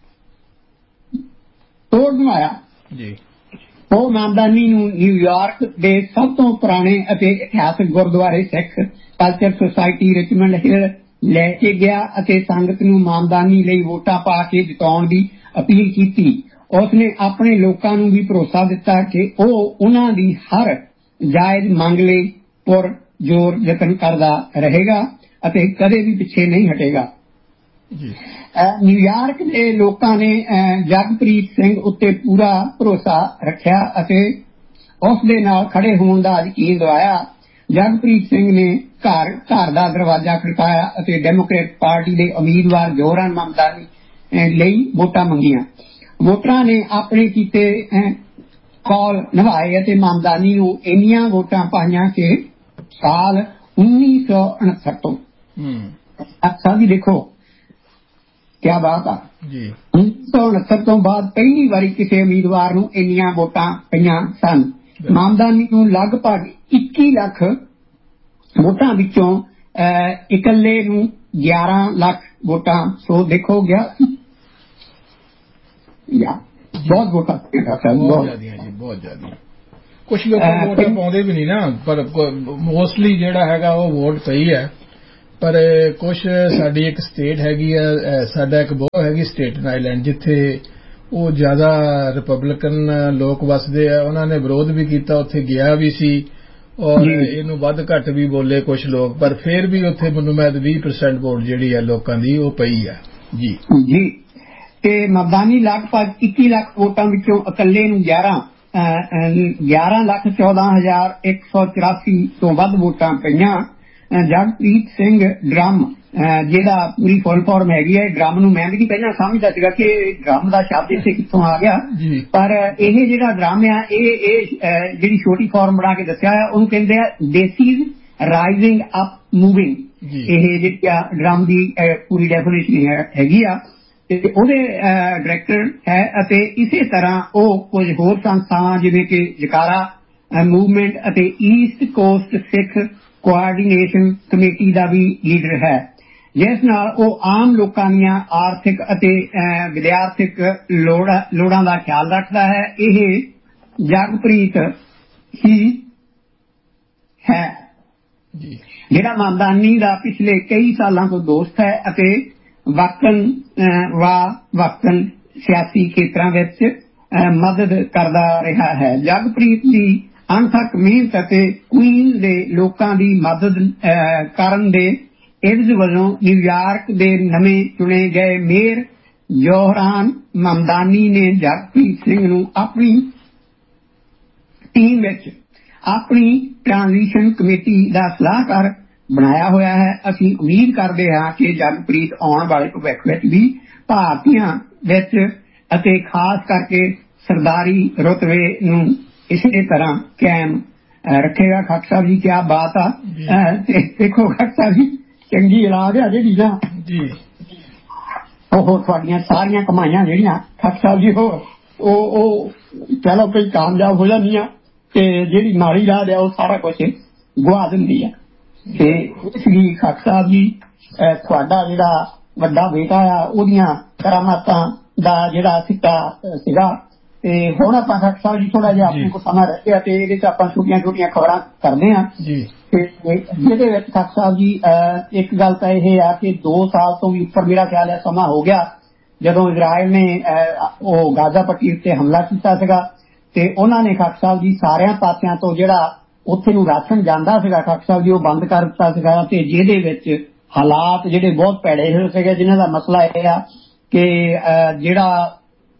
ਬਣਾਇਆ। ਉਹ ਮਾਮਦਾਨੀ ਨੂੰ ਨਿਊਯਾਰਕ ਦੇ ਸਭ ਤੋਂ ਪੁਰਾਣੇ ਅਤੇ ਇਤਿਹਾਸਕ ਗੁਰਦੁਆਰੇ ਸਿੱਖ ਕਲਚਰ ਸੁਸਾਇਟੀ ਰਿਚਮੰਡ ਹਿੱਲ ਲੈ ਕੇ ਗਿਆ ਅਤੇ ਸੰਗਤ ਨੂੰ ਮਾਮਦਾਨੀ ਲਈ ਵੋਟਾਂ ਪਾ ਕੇ ਜਿਤਾਉਣ ਦੀ ਅਪੀਲ ਕੀਤੀ। ਉਸਨੇ ਆਪਣੇ ਲੋਕਾਂ ਨੂੰ ਵੀ ਭਰੋਸਾ ਦਿੱਤਾ ਕਿ ਉਹ ਉਹਨਾਂ ਦੀ ਹਰ ਜਾਇਜ਼ ਮੰਗ ਲਈ ਪੁਰਜ਼ੋਰ ਯਤਨ ਕਰਦਾ ਰਹੇਗਾ ਅਤੇ ਕਦੇ ਵੀ ਪਿੱਛੇ ਨਹੀਂ ਹਟੇਗਾ। ਨਿਊਯਾਰਕ ਦੇ ਲੋਕਾਂ ਨੇ ਜਗਪ੍ਰੀਤ ਸਿੰਘ ਉੱਤੇ ਪੂਰਾ ਭਰੋਸਾ ਰੱਖਿਆ ਅਤੇ ਉਸ ਦੇ ਨਾਲ ਖੜੇ ਹੋਣ ਦਾ ਯਕੀਨ ਦਿਵਾਇਆ। ਜਗਪ੍ਰੀਤ ਸਿੰਘ ਨੇ ਘਰ ਦਾ ਦਰਵਾਜ਼ਾ ਖੜਕਾਇਆ ਅਤੇ ਡੈਮੋਕ੍ਰੇਟ ਪਾਰਟੀ ਦੇ ਉਮੀਦਵਾਰ ਜੋਹਰਾਨ ਮਾਮਦਾਨੀ ਲਈ ਵੋਟਾਂ ਮੰਗੀਆਂ। ਵੋਟਰਾਂ ਨੇ ਕੌਲ ਨਿਭਾਏ ਅਤੇ ਮਾਮਦਾਨੀ ਨੂੰ ਇੰਨੀਆਂ ਵੋਟਾਂ ਪਾਈਆਂ ਕਿ ਸਾਲ 1969 ਤੋਂ ਅੱਛਾ ਜੀ ਦੇਖੋ ਕਿਆ ਬਾਤ ਆ ਜੀ 1969 ਤੋਂ ਬਾਅਦ ਪਹਿਲੀ ਵਾਰੀ ਕਿਸੇ ਉਮੀਦਵਾਰ ਨੂੰ ਇੰਨੀਆਂ ਵੋਟਾਂ ਪਈਆਂ ਸਨ। ਮਾਮਦਾਨੀ ਨੂੰ ਲਗਭਗ 21 ਲੱਖ ਵੋਟਾਂ ਵਿੱਚੋਂ ਇਕੱਲੇ ਨੂੰ 11 ਲੱਖ ਵੋਟਾਂ ਸੋ ਦੇਖੋ ਗਿਆ ਬਹੁਤ ਵੋਟਾਂ ਬਹੁਤ ਜ਼ਿਆਦਾ ਕੁਛ ਲੋਕ ਵੋਟਾਂ ਪਾਉਂਦੇ ਵੀ ਨਹੀਂ ਨਾ ਪਰ ਮੋਸਟਲੀ ਜਿਹੜਾ ਹੈਗਾ ਉਹ ਵੋਟ ਪਈ ਹੈ। ਪਰ ਕੁਛ ਸਾਡੀ ਇੱਕ ਸਟੇਟ ਹੈਗੀ ਆ ਸਾਡਾ ਇੱਕ ਬਹੁਤ ਹੈਗੀ ਸਟੇਟਨ ਆਈਲੈਂਡ ਜਿੱਥੇ ਉਹ ਜ਼ਿਆਦਾ ਰਿਪਬਲਿਕਨ ਲੋਕ ਵਸਦੇ ਆ ਉਹਨਾਂ ਨੇ ਵਿਰੋਧ ਵੀ ਕੀਤਾ ਉੱਥੇ ਗਿਆ ਵੀ ਸੀ ਔਰ ਇਹਨੂੰ ਵੱਧ ਘੱਟ ਵੀ ਬੋਲੇ ਕੁਛ ਲੋਕ ਪਰ ਫਿਰ ਵੀ ਉੱਥੇ ਮੈਨੂੰ ਮੈਂ 20% ਵੋਟ ਜਿਹੜੀ ਹੈ ਲੋਕਾਂ ਦੀ ਉਹ ਪਈ ਹੈ ਜੀ ਜੀ ਤੇ ਮਮਦਾਨੀ ਲਗਭਗ 21 ਲੱਖ ਵੋਟਾਂ ਵਿੱਚੋਂ ਇਕੱਲੇ ਨੂੰ 11,14,184 ਤੋਂ ਵੱਧ ਵੋਟਾਂ ਪਈਆਂ। ਜਗਪ੍ਰੀਤ ਸਿੰਘ ਡਰਮ ਜਿਹੜਾ ਪੂਰੀ ਫੁੱਲ ਫਾਰਮ ਹੈਗੀ ਹੈ ਡਰਮ ਨੂੰ ਮੈਂ ਵੀ ਨਹੀਂ ਪਹਿਲਾਂ ਸਮਝਦਾ ਸੀਗਾ ਕਿ ਡਰਮ ਦਾ ਸ਼ਬਦ ਇੱਥੇ ਕਿੱਥੋਂ ਆ ਗਿਆ ਪਰ ਇਹ ਜਿਹੜਾ ਡਰਮ ਆ ਇਹ ਜਿਹੜੀ ਛੋਟੀ ਫਾਰਮ ਬਣਾ ਕੇ ਦੱਸਿਆ ਹੈ ਉਹਨੂੰ ਕਹਿੰਦੇ ਆ ਡੇਸੀਜ਼ ਰਾਈਜ਼ਿੰਗ ਅਪ ਮੂਵਿੰਗ ਇਹ ਜਿਹੜੀ ਆ ਡਰਮ ਦੀ ਪੂਰੀ ਡੈਫੀਨੇਸ਼ਨ ਹੈਗੀ ਆ ਤੇ ਉਹਦੇ ਡਾਇਰੈਕਟਰ ਹੈ ਅਤੇ ਇਸੇ ਤਰ੍ਹਾਂ ਉਹ ਕੁਝ ਹੋਰ ਸੰਸਥਾਵਾਂ ਜਿਵੇਂ ਕਿ ਜਕਾਰਾ ਮੂਵਮੈਂਟ ਅਤੇ ਈਸਟ ਕੋਸਟ ਸਿੱਖ ਕੋਆਰਡੀਨੇਸ਼ਨ ਕਮੇਟੀ ਦਾ ਵੀ ਲੀਡਰ ਹੈ ਜਿਸ ਨਾਲ ਉਹ ਆਮ ਲੋਕਾਂ ਦੀਆਂ ਆਰਥਿਕ ਅਤੇ ਵਿਦਿਆਰਥਿਕ ਲੋੜਾਂ ਦਾ ਖਿਆਲ ਰੱਖਦਾ ਹੈ। ਇਹ ਜਗਪ੍ਰੀਤ ਹੀ ਹੈ ਜਿਹੜਾ ਮਾਮਦਾਨੀ ਦਾ ਪਿਛਲੇ ਕਈ ਸਾਲਾਂ ਤੋਂ ਦੋਸਤ ਹੈ ਅਤੇ ਵਕਤਨ ਸਿਆਸੀ ਖੇਤਰਾਂ ਵਿੱਚ ਮਦਦ ਕਰਦਾ ਰਿਹਾ ਹੈ। ਜਗਪ੍ਰੀਤ ਦੀ ਅਣਥੱਕ ਮਿਹਨਤ ਅਤੇ ਕੁਈਨ ਦੇ ਲੋਕਾਂ ਦੀ ਮਦਦ ਕਰਨ ਦੇ ਇਵਜ਼ ਵਜੋਂ ਨਿਊਯਾਰਕ ਦੇ ਨਵੇਂ ਚੁਣੇ ਗਏ ਮੇਅਰ ਜੋਹਰਾਨ ਮਮਦਾਨੀ ਨੇ ਜਗਪ੍ਰੀਤ ਸਿੰਘ ਨੂੰ ਆਪਣੀ ਟੀਮ ਵਿੱਚ ਆਪਣੀ ਟ੍ਰਾਂਜ਼ੀਸ਼ਨ ਕਮੇਟੀ ਦਾ ਸਲਾਹਕਾਰ ਬਣਾਇਆ ਹੋਇਆ ਹੈ। ਅਸੀਂ ਉਮੀਦ ਕਰਦੇ ਹਾਂ ਕਿ ਜਗਪ੍ਰੀਤ ਆਉਣ ਵਾਲੇ ਭਵਿੱਖ ਵਿੱਚ ਵੀ ਭਾਰਤੀਆਂ ਵਿੱਚ ਅਤੇ ਖਾਸ ਕਰਕੇ ਸਰਦਾਰੀ ਰੁਤਬੇ ਨੂੰ ਇਸੇ ਤਰ੍ਹਾਂ ਕਾਇਮ ਰੱਖੇਗਾ। ਖਾਕ ਸਾਹਿਬ ਜੀ ਕਿਆ ਬਾਤ ਆ ਦੇਖੋ ਖਾਕ ਸਾਹਿਬ ਜੀ ਚੰਗੀ ਔਲਾਦ ਆ ਜਿਹੜੀ ਨਾ ਉਹ ਤੁਹਾਡੀਆਂ ਸਾਰੀਆਂ ਕਮਾਈਆਂ ਜਿਹੜੀਆਂ ਖਾਕ ਸਾਹਿਬ ਜੀ ਉਹ ਚਲੋ ਕੋਈ ਕਾਮਯਾਬ ਹੋ ਜਾਂਦੀਆਂ ਤੇ ਜਿਹੜੀ ਮਾੜੀ ਰਾਹ ਆ ਉਹ ਸਾਰਾ ਕੁਛ ਗੁਆ ਦਿੰਦੀ ਆ ਤੇ ਇਸ ਲਈ ਖਾਕ ਸਾਹਿਬ ਜੀ ਤੁਹਾਡਾ ਜਿਹੜਾ ਵੱਡਾ ਬੇਟਾ ਆ ਉਹਦੀਆਂ ਕਰਾਮਾਤਾਂ ਦਾ ਜਿਹੜਾ ਸਿੱਟਾ ਸੀਗਾ ਤੇ ਹੁਣ ਆਪਾਂ ਖਾਕ ਸਾਹਿਬ ਜੀ ਥੋੜਾ ਜਿਹਾ ਆਪਣੇ ਕੋਲ ਸਮਾਂ ਰਹਿ ਗਿਆ ਤੇ ਇਹਦੇ ਚ ਆਪਾਂ ਛੋਟੀਆਂ ਖਬਰਾਂ ਕਰਦੇ ਹਾਂ ਤੇ ਜਿਹਦੇ ਵਿੱਚ ਖਾਕ ਸਾਹਿਬ ਜੀ ਇੱਕ ਗੱਲ ਤਾਂ ਇਹ ਆ ਕਿ 2 ਸਾਲ ਤੋਂ ਵੀ ਉੱਪਰ ਮੇਰਾ ਖਿਆਲ ਹੈ ਸਮਾਂ ਹੋ ਗਿਆ ਜਦੋਂ ਇਜ਼ਰਾਈਲ ਨੇ ਉਹ ਗਾਜ਼ਾ ਪੱਟੀ ਉੱਤੇ ਹਮਲਾ ਕੀਤਾ ਸੀਗਾ ਤੇ ਉਹਨਾਂ ਨੇ ਖਾਕ ਸਾਹਿਬ ਜੀ ਸਾਰਿਆਂ ਪਾਸਿਆਂ ਤੋਂ ਜਿਹੜਾ ਉੱਥੇ ਨੂੰ ਰਾਸ਼ਨ ਜਾਂਦਾ ਸੀਗਾ ਖਾਕ ਸਾਹਿਬ ਜੀ ਉਹ ਬੰਦ ਕਰ ਦਿੱਤਾ ਸੀਗਾ ਤੇ ਜਿਹਦੇ ਵਿੱਚ ਹਾਲਾਤ ਜਿਹੜੇ ਬਹੁਤ ਭੈੜੇ ਹੋਏ ਸੀਗੇ ਜਿਨ੍ਹਾਂ ਦਾ ਮਸਲਾ ਇਹ ਆ ਕਿ ਜਿਹੜਾ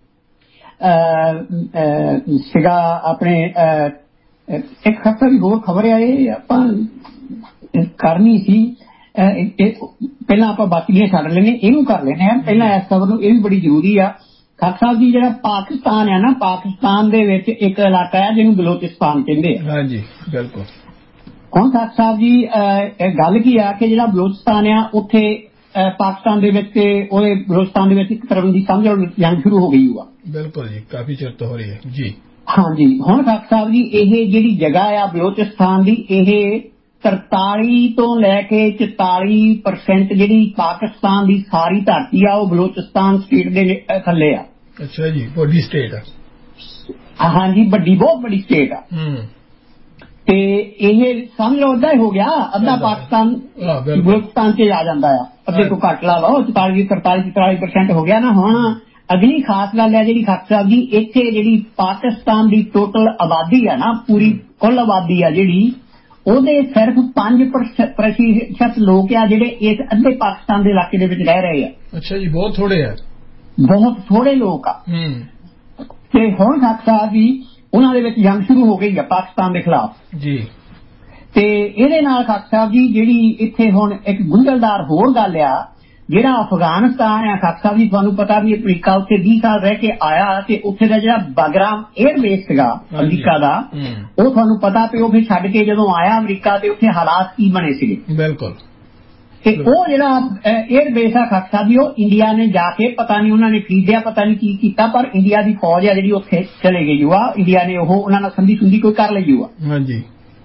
ਸੀਗਾ ਆਪਣੇ ਇੱਕ ਖਾਕਾ ਵੀ ਹੋਰ ਖਬਰ ਆ ਇਹ ਆਪਾਂ ਕਰਨੀ ਸੀ ਪਹਿਲਾਂ ਆਪਾਂ ਬਾਕੀ ਛੱਡ ਲੈਣੇ ਇਹਨੂੰ ਕਰ ਲੈਣੇ ਆ ਪਹਿਲਾਂ ਇਸ ਖਬਰ ਨੂੰ ਇਹ ਵੀ ਬੜੀ ਜ਼ਰੂਰੀ ਆ ਖਾਕ ਸਾਹਿਬ ਜੀ ਜਿਹੜਾ ਪਾਕਿਸਤਾਨ ਹੈ ਨਾ ਪਾਕਿਸਤਾਨ ਦੇ ਵਿੱਚ ਇੱਕ ਇਲਾਕਾ ਹੈ ਜਿਹਨੂੰ ਬਲੋਚਿਸਤਾਨ ਕਹਿੰਦੇ ਆ ਹਾਂਜੀ ਬਿਲਕੁਲ ਹੁਣ ਖਾਕ ਸਾਹਿਬ ਜੀ ਗੱਲ ਕੀ ਆ ਕਿ ਜਿਹੜਾ ਬਲੋਚਿਸਤਾਨ ਆ ਉੱਥੇ ਪਾਕਿਸਤਾਨ ਦੇ ਵਿੱਚ ਉਹਦੇ ਬਲੋਚਿਸਤਾਨ ਦੇ ਵਿੱਚ ਇੱਕ ਤਰ੍ਹਾਂ ਦੀ ਸਮਝ ਜੰਗ ਸ਼ੁਰੂ ਹੋ ਗਈ ਹੋਆ ਬਿਲਕੁਲ ਜੀ ਕਾਫੀ ਚਿਰ ਤੋਂ ਹੋ ਰਹੀ ਹੈ ਜੀ ਹਾਂਜੀ ਹੁਣ ਖਾਕ ਸਾਹਿਬ ਜੀ ਇਹ ਜਿਹੜੀ ਜਗ੍ਹਾ ਆ ਬਲੋਚਿਸਤਾਨ ਦੀ ਇਹ 43 ਤੋਂ ਲੈ ਕੇ 44% ਜਿਹੜੀ ਪਾਕਿਸਤਾਨ ਦੀ ਸਾਰੀ ਧਰਤੀ ਆ ਉਹ ਬਲੋਚਿਸਤਾਨ ਸਟੇਟ ਦੇ ਥੱਲੇ ਆ ਅੱਛਾ ਜੀ ਵੱਡੀ ਸਟੇਟ ਆ ਹਾਂਜੀ ਬਹੁਤ ਵੱਡੀ ਸਟੇਟ ਆ ਤੇ ਇਹ ਸਮਝ ਲਓ ਅੱਧਾ ਹੋ ਗਿਆ ਅੱਧਾ ਪਾਕਿਸਤਾਨ ਬਲੋਚਿਸਤਾਨ ਚ ਆ ਜਾਂਦਾ ਆ ਅੱਧੇ ਤੋਂ ਘੱਟ ਲਾ ਲਓ 43% ਹੋ ਗਿਆ ਨਾ। ਹੁਣ ਅਗਲੀ ਖਾਸ ਗੱਲ ਹੈ ਜਿਹੜੀ ਖਾਕ ਸਾਹਿਬ ਜੀ ਇੱਥੇ ਜਿਹੜੀ ਪਾਕਿਸਤਾਨ ਦੀ ਟੋਟਲ ਆਬਾਦੀ ਆ ਨਾ ਪੂਰੀ ਕੁੱਲ ਆਬਾਦੀ ਆ ਜਿਹੜੀ ਉਹਦੇ ਸਿਰਫ 5% ਲੋਕ ਆ ਜਿਹੜੇ ਇਸ ਅੱਧੇ ਪਾਕਿਸਤਾਨ ਦੇ ਇਲਾਕੇ ਦੇ ਵਿੱਚ ਰਹਿ ਰਹੇ ਆ ਅੱਛਾ ਜੀ ਬਹੁਤ ਥੋੜੇ ਆ ਬਹੁਤ ਥੋੜੇ ਲੋਕ ਆ ਤੇ ਹੁਣ ਖਾਕ ਸਾਹਿਬ ਜੀ ਉਹਨਾਂ ਦੇ ਵਿੱਚ ਜੰਗ ਸ਼ੁਰੂ ਹੋ ਗਈ ਆ ਪਾਕਿਸਤਾਨ ਦੇ ਖਿਲਾਫ ਜੀ ਤੇ ਇਹਦੇ ਨਾਲ ਖਾਕ ਸਾਹਿਬ ਜੀ ਜਿਹੜੀ ਇੱਥੇ ਹੁਣ ਇੱਕ ਗੁੰਝਲਦਾਰ ਹੋਰ ਗੱਲ ਆ ਜਿਹੜਾ ਅਫਗਾਨਿਸਤਾਨ ਆ ਖਾਕ ਸਾਹਿਬ ਜੀ ਤੁਹਾਨੂੰ ਪਤਾ ਵੀ ਅਮਰੀਕਾ ਉੱਥੇ 20 ਸਾਲ ਰਹਿ ਕੇ ਆਇਆ ਤੇ ਉੱਥੇ ਦਾ ਜਿਹੜਾ ਬਾਗਰਾਮ 에ਅਰ ਬੇਸ ਸੀਗਾ ਅਮਰੀਕਾ ਦਾ ਉਹ ਤੁਹਾਨੂੰ ਪਤਾ ਵੀ ਉਹ ਫਿਰ ਛੱਡ ਕੇ ਜਦੋਂ ਆਇਆ ਅਮਰੀਕਾ ਤੇ ਉੱਥੇ ਹਾਲਾਤ ਕੀ ਬਣੇ ਸੀਗੇ। ਬਿਲਕੁਲ। ਤੇ ਉਹ ਜਿਹੜਾ 에ਅਰ ਬੇਸ ਆ ਖਾਕ ਸਾਹਿਬ ਜੀ ਉਹ ਇੰਡੀਆ ਨੇ ਜਾ ਕੇ ਪਤਾ ਨਹੀਂ ਉਹਨਾਂ ਨੇ ਖਰੀਦਿਆ ਪਤਾ ਨਹੀਂ ਕੀ ਕੀਤਾ ਪਰ ਇੰਡੀਆ ਦੀ ਫੌਜ ਆ ਜਿਹੜੀ ਉੱਥੇ ਚਲੇ ਗਈ ਆ ਇੰਡੀਆ ਨੇ ਉਹ ਉਹਨਾਂ ਨਾਲ ਸੰਧੀ ਸੁੰਧੀ ਕੋਈ ਕਰ ਲਈ ਆ। ਹਾਂਜੀ।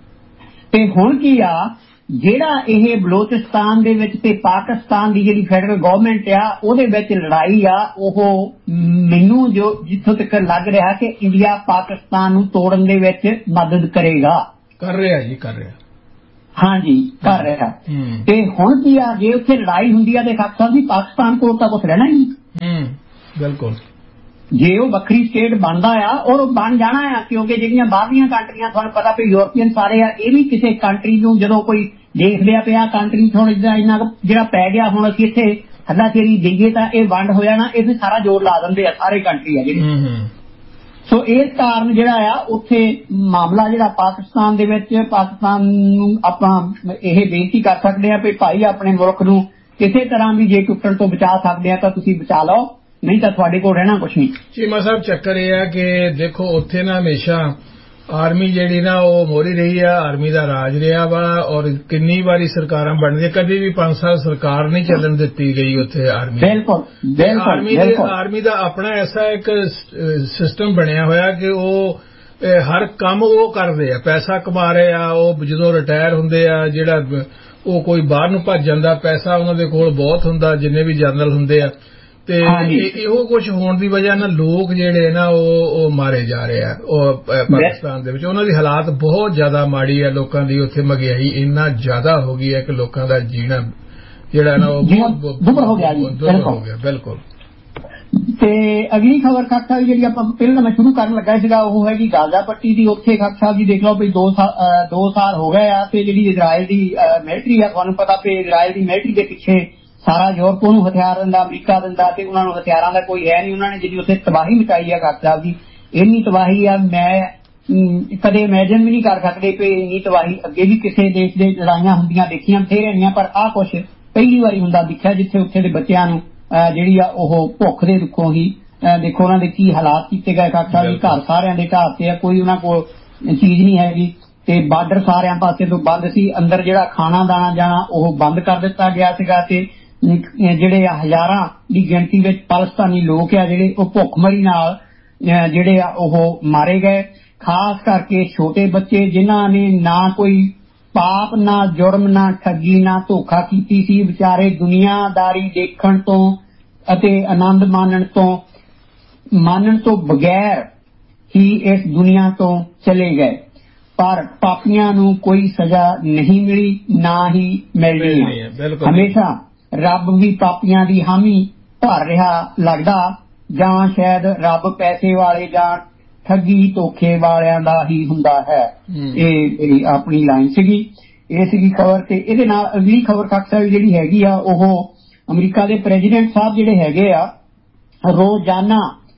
ਤੇ ਹੁਣ ਕੀ ਆ ਜਿਹੜਾ ਇਹ ਬਲੋਚਿਸਤਾਨ ਦੇ ਵਿੱਚ ਤੇ ਪਾਕਿਸਤਾਨ ਦੀ ਜਿਹੜੀ ਫੈਡਰਲ ਗਵਰਨਮੈਂਟ ਆ ਉਹਦੇ ਵਿੱਚ ਲੜਾਈ ਆ ਉਹ ਮੈਨੂੰ ਜੋ ਜਿੱਥੋਂ ਤੱਕ ਲੱਗ ਰਿਹਾ ਕਿ ਇੰਡੀਆ ਪਾਕਿਸਤਾਨ ਨੂੰ ਤੋੜਨ ਦੇ ਵਿੱਚ ਮਦਦ ਕਰੇਗਾ। ਕਰ ਰਿਹਾ ਜੀ ਕਰ ਰਿਹਾ। ਹਾਂਜੀ ਕਰ ਰਿਹਾ। ਤੇ ਹੁਣ ਕੀ ਆ ਜੇ ਉੱਥੇ ਲੜਾਈ ਹੁੰਦੀ ਆ ਤੇ ਖਾਕ ਸਾਹਿਬ ਜੀ ਪਾਕਿਸਤਾਨ ਕੋਲ ਤਾਂ ਕੁਛ ਰਹਿਣਾ ਹੀ ਨਹੀਂ। ਬਿਲਕੁਲ। ਜੇ ਉਹ ਵੱਖਰੀ ਸਟੇਟ ਬਣਦਾ ਆ ਔਰ ਉਹ ਬਣ ਜਾਣਾ ਆ ਕਿਉਂਕਿ ਜਿਹੜੀਆਂ ਬਾਹਰਲੀਆਂ ਕੰਟਰੀਆਂ ਤੁਹਾਨੂੰ ਪਤਾ ਵੀ ਯੂਰਪੀਅਨ ਸਾਰੇ ਆ ਇਹ ਵੀ ਕਿਸੇ ਕੰਟਰੀ ਨੂੰ ਜਦੋਂ ਕੋਈ ਦੇਖਦੇ ਆ ਪਿਆ ਕੰਟਰੀ ਥੋੜਾ ਜਿਹਾ ਇੰਨਾ ਜਿਹੜਾ ਪੈ ਗਿਆ ਹੁਣ ਅਸੀਂ ਇੱਥੇ ਹੱਲਾਸ਼ੇਰੀ ਦੇਈਏ ਤਾਂ ਇਹ ਵੰਡ ਹੋ ਜਾਣਾ ਇਹ ਸਾਰਾ ਜ਼ੋਰ ਲਾ ਦਿੰਦੇ ਆ ਸਾਰੇ ਕੰਟਰੀ ਆ ਜਿਹੜੇ। ਸੋ ਇਸ ਕਾਰਨ ਜਿਹੜਾ ਆ ਉੱਥੇ ਮਾਮਲਾ ਜਿਹੜਾ ਪਾਕਿਸਤਾਨ ਦੇ ਵਿੱਚ ਪਾਕਿਸਤਾਨ ਨੂੰ ਆਪਾਂ ਇਹ ਬੇਨਤੀ ਕਰ ਸਕਦੇ ਆ ਵੀ ਭਾਈ ਆਪਣੇ ਮੁਲਕ ਨੂੰ ਕਿਸੇ ਤਰ੍ਹਾਂ ਵੀ ਜੇ ਟੁੱਟਣ ਤੋਂ ਬਚਾ ਸਕਦੇ ਆ ਤਾਂ ਤੁਸੀਂ ਬਚਾ ਲਓ ਨਹੀਂ ਤਾਂ ਤੁਹਾਡੇ ਕੋਲ ਰਹਿਣਾ ਕੁਛ ਨਹੀਂ। ਚੀਮਾ ਸਾਹਿਬ ਚੱਕਰ ਇਹ ਆ ਕਿ ਦੇਖੋ ਉੱਥੇ ਨਾ ਹਮੇਸ਼ਾ ਆਰਮੀ ਜਿਹੜੀ ਨਾ ਉਹ ਮੋਹਰੀ ਰਹੀ ਆ ਆਰਮੀ ਦਾ ਰਾਜ ਰਿਹਾ ਵਾ ਔਰ ਕਿੰਨੀ ਵਾਰੀ ਸਰਕਾਰਾਂ ਬਣਦੀਆਂ ਕਦੇ ਵੀ 5 ਸਾਲ ਸਰਕਾਰ ਨਹੀਂ ਚੱਲਣ ਦਿੱਤੀ ਗਈ ਉੱਥੇ ਆਰਮੀ। ਬਿਲਕੁਲ। ਆਰਮੀ ਦਾ ਆਪਣਾ ਐਸਾ ਇੱਕ ਸਿਸਟਮ ਬਣਿਆ ਹੋਇਆ ਕਿ ਉਹ ਹਰ ਕੰਮ ਉਹ ਕਰਦੇ ਆ ਪੈਸਾ ਕਮਾ ਰਹੇ ਆ ਉਹ ਜਦੋਂ ਰਿਟਾਇਰ ਹੁੰਦੇ ਆ ਜਿਹੜਾ ਉਹ ਕੋਈ ਬਾਹਰ ਨੂੰ ਭੱਜ ਜਾਂਦਾ ਪੈਸਾ ਉਹਨਾਂ ਦੇ ਕੋਲ ਬਹੁਤ ਹੁੰਦਾ ਜਿੰਨੇ ਵੀ ਜਨਰਲ ਹੁੰਦੇ ਆ ਤੇ ਇਹੋ ਕੁਝ ਹੋਣ ਦੀ ਵਜ੍ਹਾ ਨਾਲ ਲੋਕ ਜਿਹੜੇ ਨਾ ਉਹ ਮਾਰੇ ਜਾ ਰਹੇ ਆ ਉਹ ਪਾਕਿਸਤਾਨ ਦੇ ਵਿੱਚ ਉਹਨਾਂ ਦੀ ਹਾਲਾਤ ਬਹੁਤ ਜ਼ਿਆਦਾ ਮਾੜੀ ਆ ਲੋਕਾਂ ਦੀ ਉੱਥੇ ਮਹਿੰਗਾਈ ਇੰਨਾ ਜ਼ਿਆਦਾ ਹੋ ਗਈ ਹੈ ਕਿ ਲੋਕਾਂ ਦਾ ਜੀਣਾ ਜਿਹੜਾ ਨਾ ਉਹ ਦੁੱਭਰ ਹੋ ਗਿਆ। ਬਿਲਕੁਲ। ਤੇ ਅਗਲੀ ਖਬਰ ਖਾਕ ਸਾਹਿਬ ਜਿਹੜੀ ਆਪਾਂ ਪਹਿਲਾਂ ਮੈਂ ਸ਼ੁਰੂ ਕਰਨ ਲੱਗਾ ਸੀਗਾ ਉਹ ਹੈਗੀ ਗਾਜ਼ਾ ਪੱਟੀ ਦੀ। ਉੱਥੇ ਖਾਕ ਸਾਹਿਬ ਜੀ ਦੇਖ ਲਓ ਵੀ 2 ਸਾਲ ਹੋ ਗਏ ਆ ਤੇ ਜਿਹੜੀ ਇਜ਼ਰਾਈਲ ਦੀ ਮਿਲਟਰੀ ਆ ਤੁਹਾਨੂੰ ਪਤਾ ਵੀ ਇਜ਼ਰਾਈਲ ਦੀ ਮਿਲਟਰੀ ਦੇ ਪਿੱਛੇ ਸਾਰਾ ਯੂਰਪ ਨੂੰ ਹਥਿਆਰ ਦਿੰਦਾ ਅਮਰੀਕਾ ਦਿੰਦਾ ਤੇ ਉਹਨਾਂ ਨੂੰ ਹਥਿਆਰਾਂ ਦਾ ਕੋਈ ਹੈ ਨਹੀਂ ਉਹਨਾਂ ਨੇ ਜਿਹੜੀ ਉੱਥੇ ਤਬਾਹੀ ਮਚਾਈ ਆ ਖਾਕ ਸਾਹਿਬ ਜੀ ਇੰਨੀ ਤਬਾਹੀ ਆ ਮੈਂ ਕਦੇ ਇਮੇਜਿਨ ਵੀ ਨਹੀਂ ਕਰ ਸਕਦੇ ਕਿ ਇੰਨੀ ਤਬਾਹੀ ਅੱਗੇ ਵੀ ਕਿਸੇ ਦੇਸ਼ ਦੇ ਲੜਾਈਆਂ ਹੁੰਦੀਆਂ ਦੇਖੀਆਂ ਬਥੇਰੀਆਂ ਪਰ ਆਹ ਕੁਛ ਪਹਿਲੀ ਵਾਰੀ ਹੁੰਦਾ ਦਿਖਿਆ ਜਿੱਥੇ ਉੱਥੇ ਦੇ ਬੱਚਿਆਂ ਨੂੰ ਜਿਹੜੀ ਆ ਉਹ ਭੁੱਖ ਦੇ ਦੁੱਖੋਂ ਹੀ ਦੇਖੋ ਉਹਨਾਂ ਦੇ ਕੀ ਹਾਲਾਤ ਕੀਤੇ ਗਏ ਖਾਕ ਸਾਹਿਬ ਜੀ ਘਰ ਸਾਰਿਆਂ ਦੇ ਘਰ ਤੇ ਆ ਕੋਈ ਉਹਨਾਂ ਕੋਲ ਚੀਜ਼ ਨਹੀਂ ਹੈਗੀ ਤੇ ਬਾਰਡਰ ਸਾਰਿਆਂ ਪਾਸੇ ਤੋਂ ਬੰਦ ਸੀ ਅੰਦਰ ਜਿਹੜਾ ਖਾਣਾ ਦਾਣਾ ਜਾਣਾ ਉਹ ਬੰਦ ਕਰ ਦਿੱਤਾ ਗਿਆ ਸੀਗਾ ਤੇ ਜਿਹੜੇ ਹਜ਼ਾਰਾਂ ਦੀ ਗਿਣਤੀ ਵਿੱਚ ਪਾਕਿਸਤਾਨੀ ਲੋਕ ਆ ਜਿਹੜੇ ਉਹ ਭੁੱਖਮਰੀ ਨਾਲ ਜਿਹੜੇ ਆ ਉਹ ਮਾਰੇ ਗਏ ਖਾਸ ਕਰਕੇ ਛੋਟੇ ਬੱਚੇ ਜਿਨ੍ਹਾਂ ਨੇ ਨਾ ਕੋਈ ਪਾਪ ਨਾ ਜੁਰਮ ਨਾ ਠੱਗੀ ਨਾ ਧੋਖਾ ਕੀਤੀ ਸੀ ਵਿਚਾਰੇ ਦੁਨੀਆਦਾਰੀ ਦੇਖਣ ਤੋਂ ਅਤੇ ਆਨੰਦ ਮਾਣਨ ਤੋਂ ਬਗੈਰ ਹੀ ਇਸ ਦੁਨੀਆ ਤੋਂ ਚਲੇ ਗਏ ਪਰ ਪਾਪੀਆਂ ਨੂੰ ਕੋਈ ਸਜ਼ਾ ਨਹੀਂ ਮਿਲੀ ਨਾ ਹੀ ਮਿਲਣੀ ਹੈ। ਹਮੇਸ਼ਾ ਰੱਬ ਵੀ ਪਾਪੀਆਂ ਦੀ ਹਾਮੀ ਭਰ ਰਿਹਾ ਲੱਗਦਾ ਜਾਂ ਸ਼ਾਇਦ ਰੱਬ ਪੈਸੇ ਵਾਲੇ ਜਾਂ ਠੱਗੀ ਧੋਖੇ ਵਾਲਿਆਂ ਦਾ ਹੀ ਹੁੰਦਾ ਹੈ। ਇਹ ਆਪਣੀ ਲਾਈਨ ਸੀਗੀ ਇਹ ਸੀਗੀ ਖਬਰ ਤੇ ਇਹਦੇ ਨਾਲ ਅਗਲੀ ਖਬਰ ਖਾਕ ਸਾਹਿਬ ਜਿਹੜੀ ਹੈਗੀ ਆ ਉਹ ਅਮਰੀਕਾ ਦੇ ਪ੍ਰੈਜ਼ੀਡੈਂਟ ਸਾਹਿਬ ਜਿਹੜੇ ਹੈਗੇ ਆ ਰੋਜ਼ਾਨਾ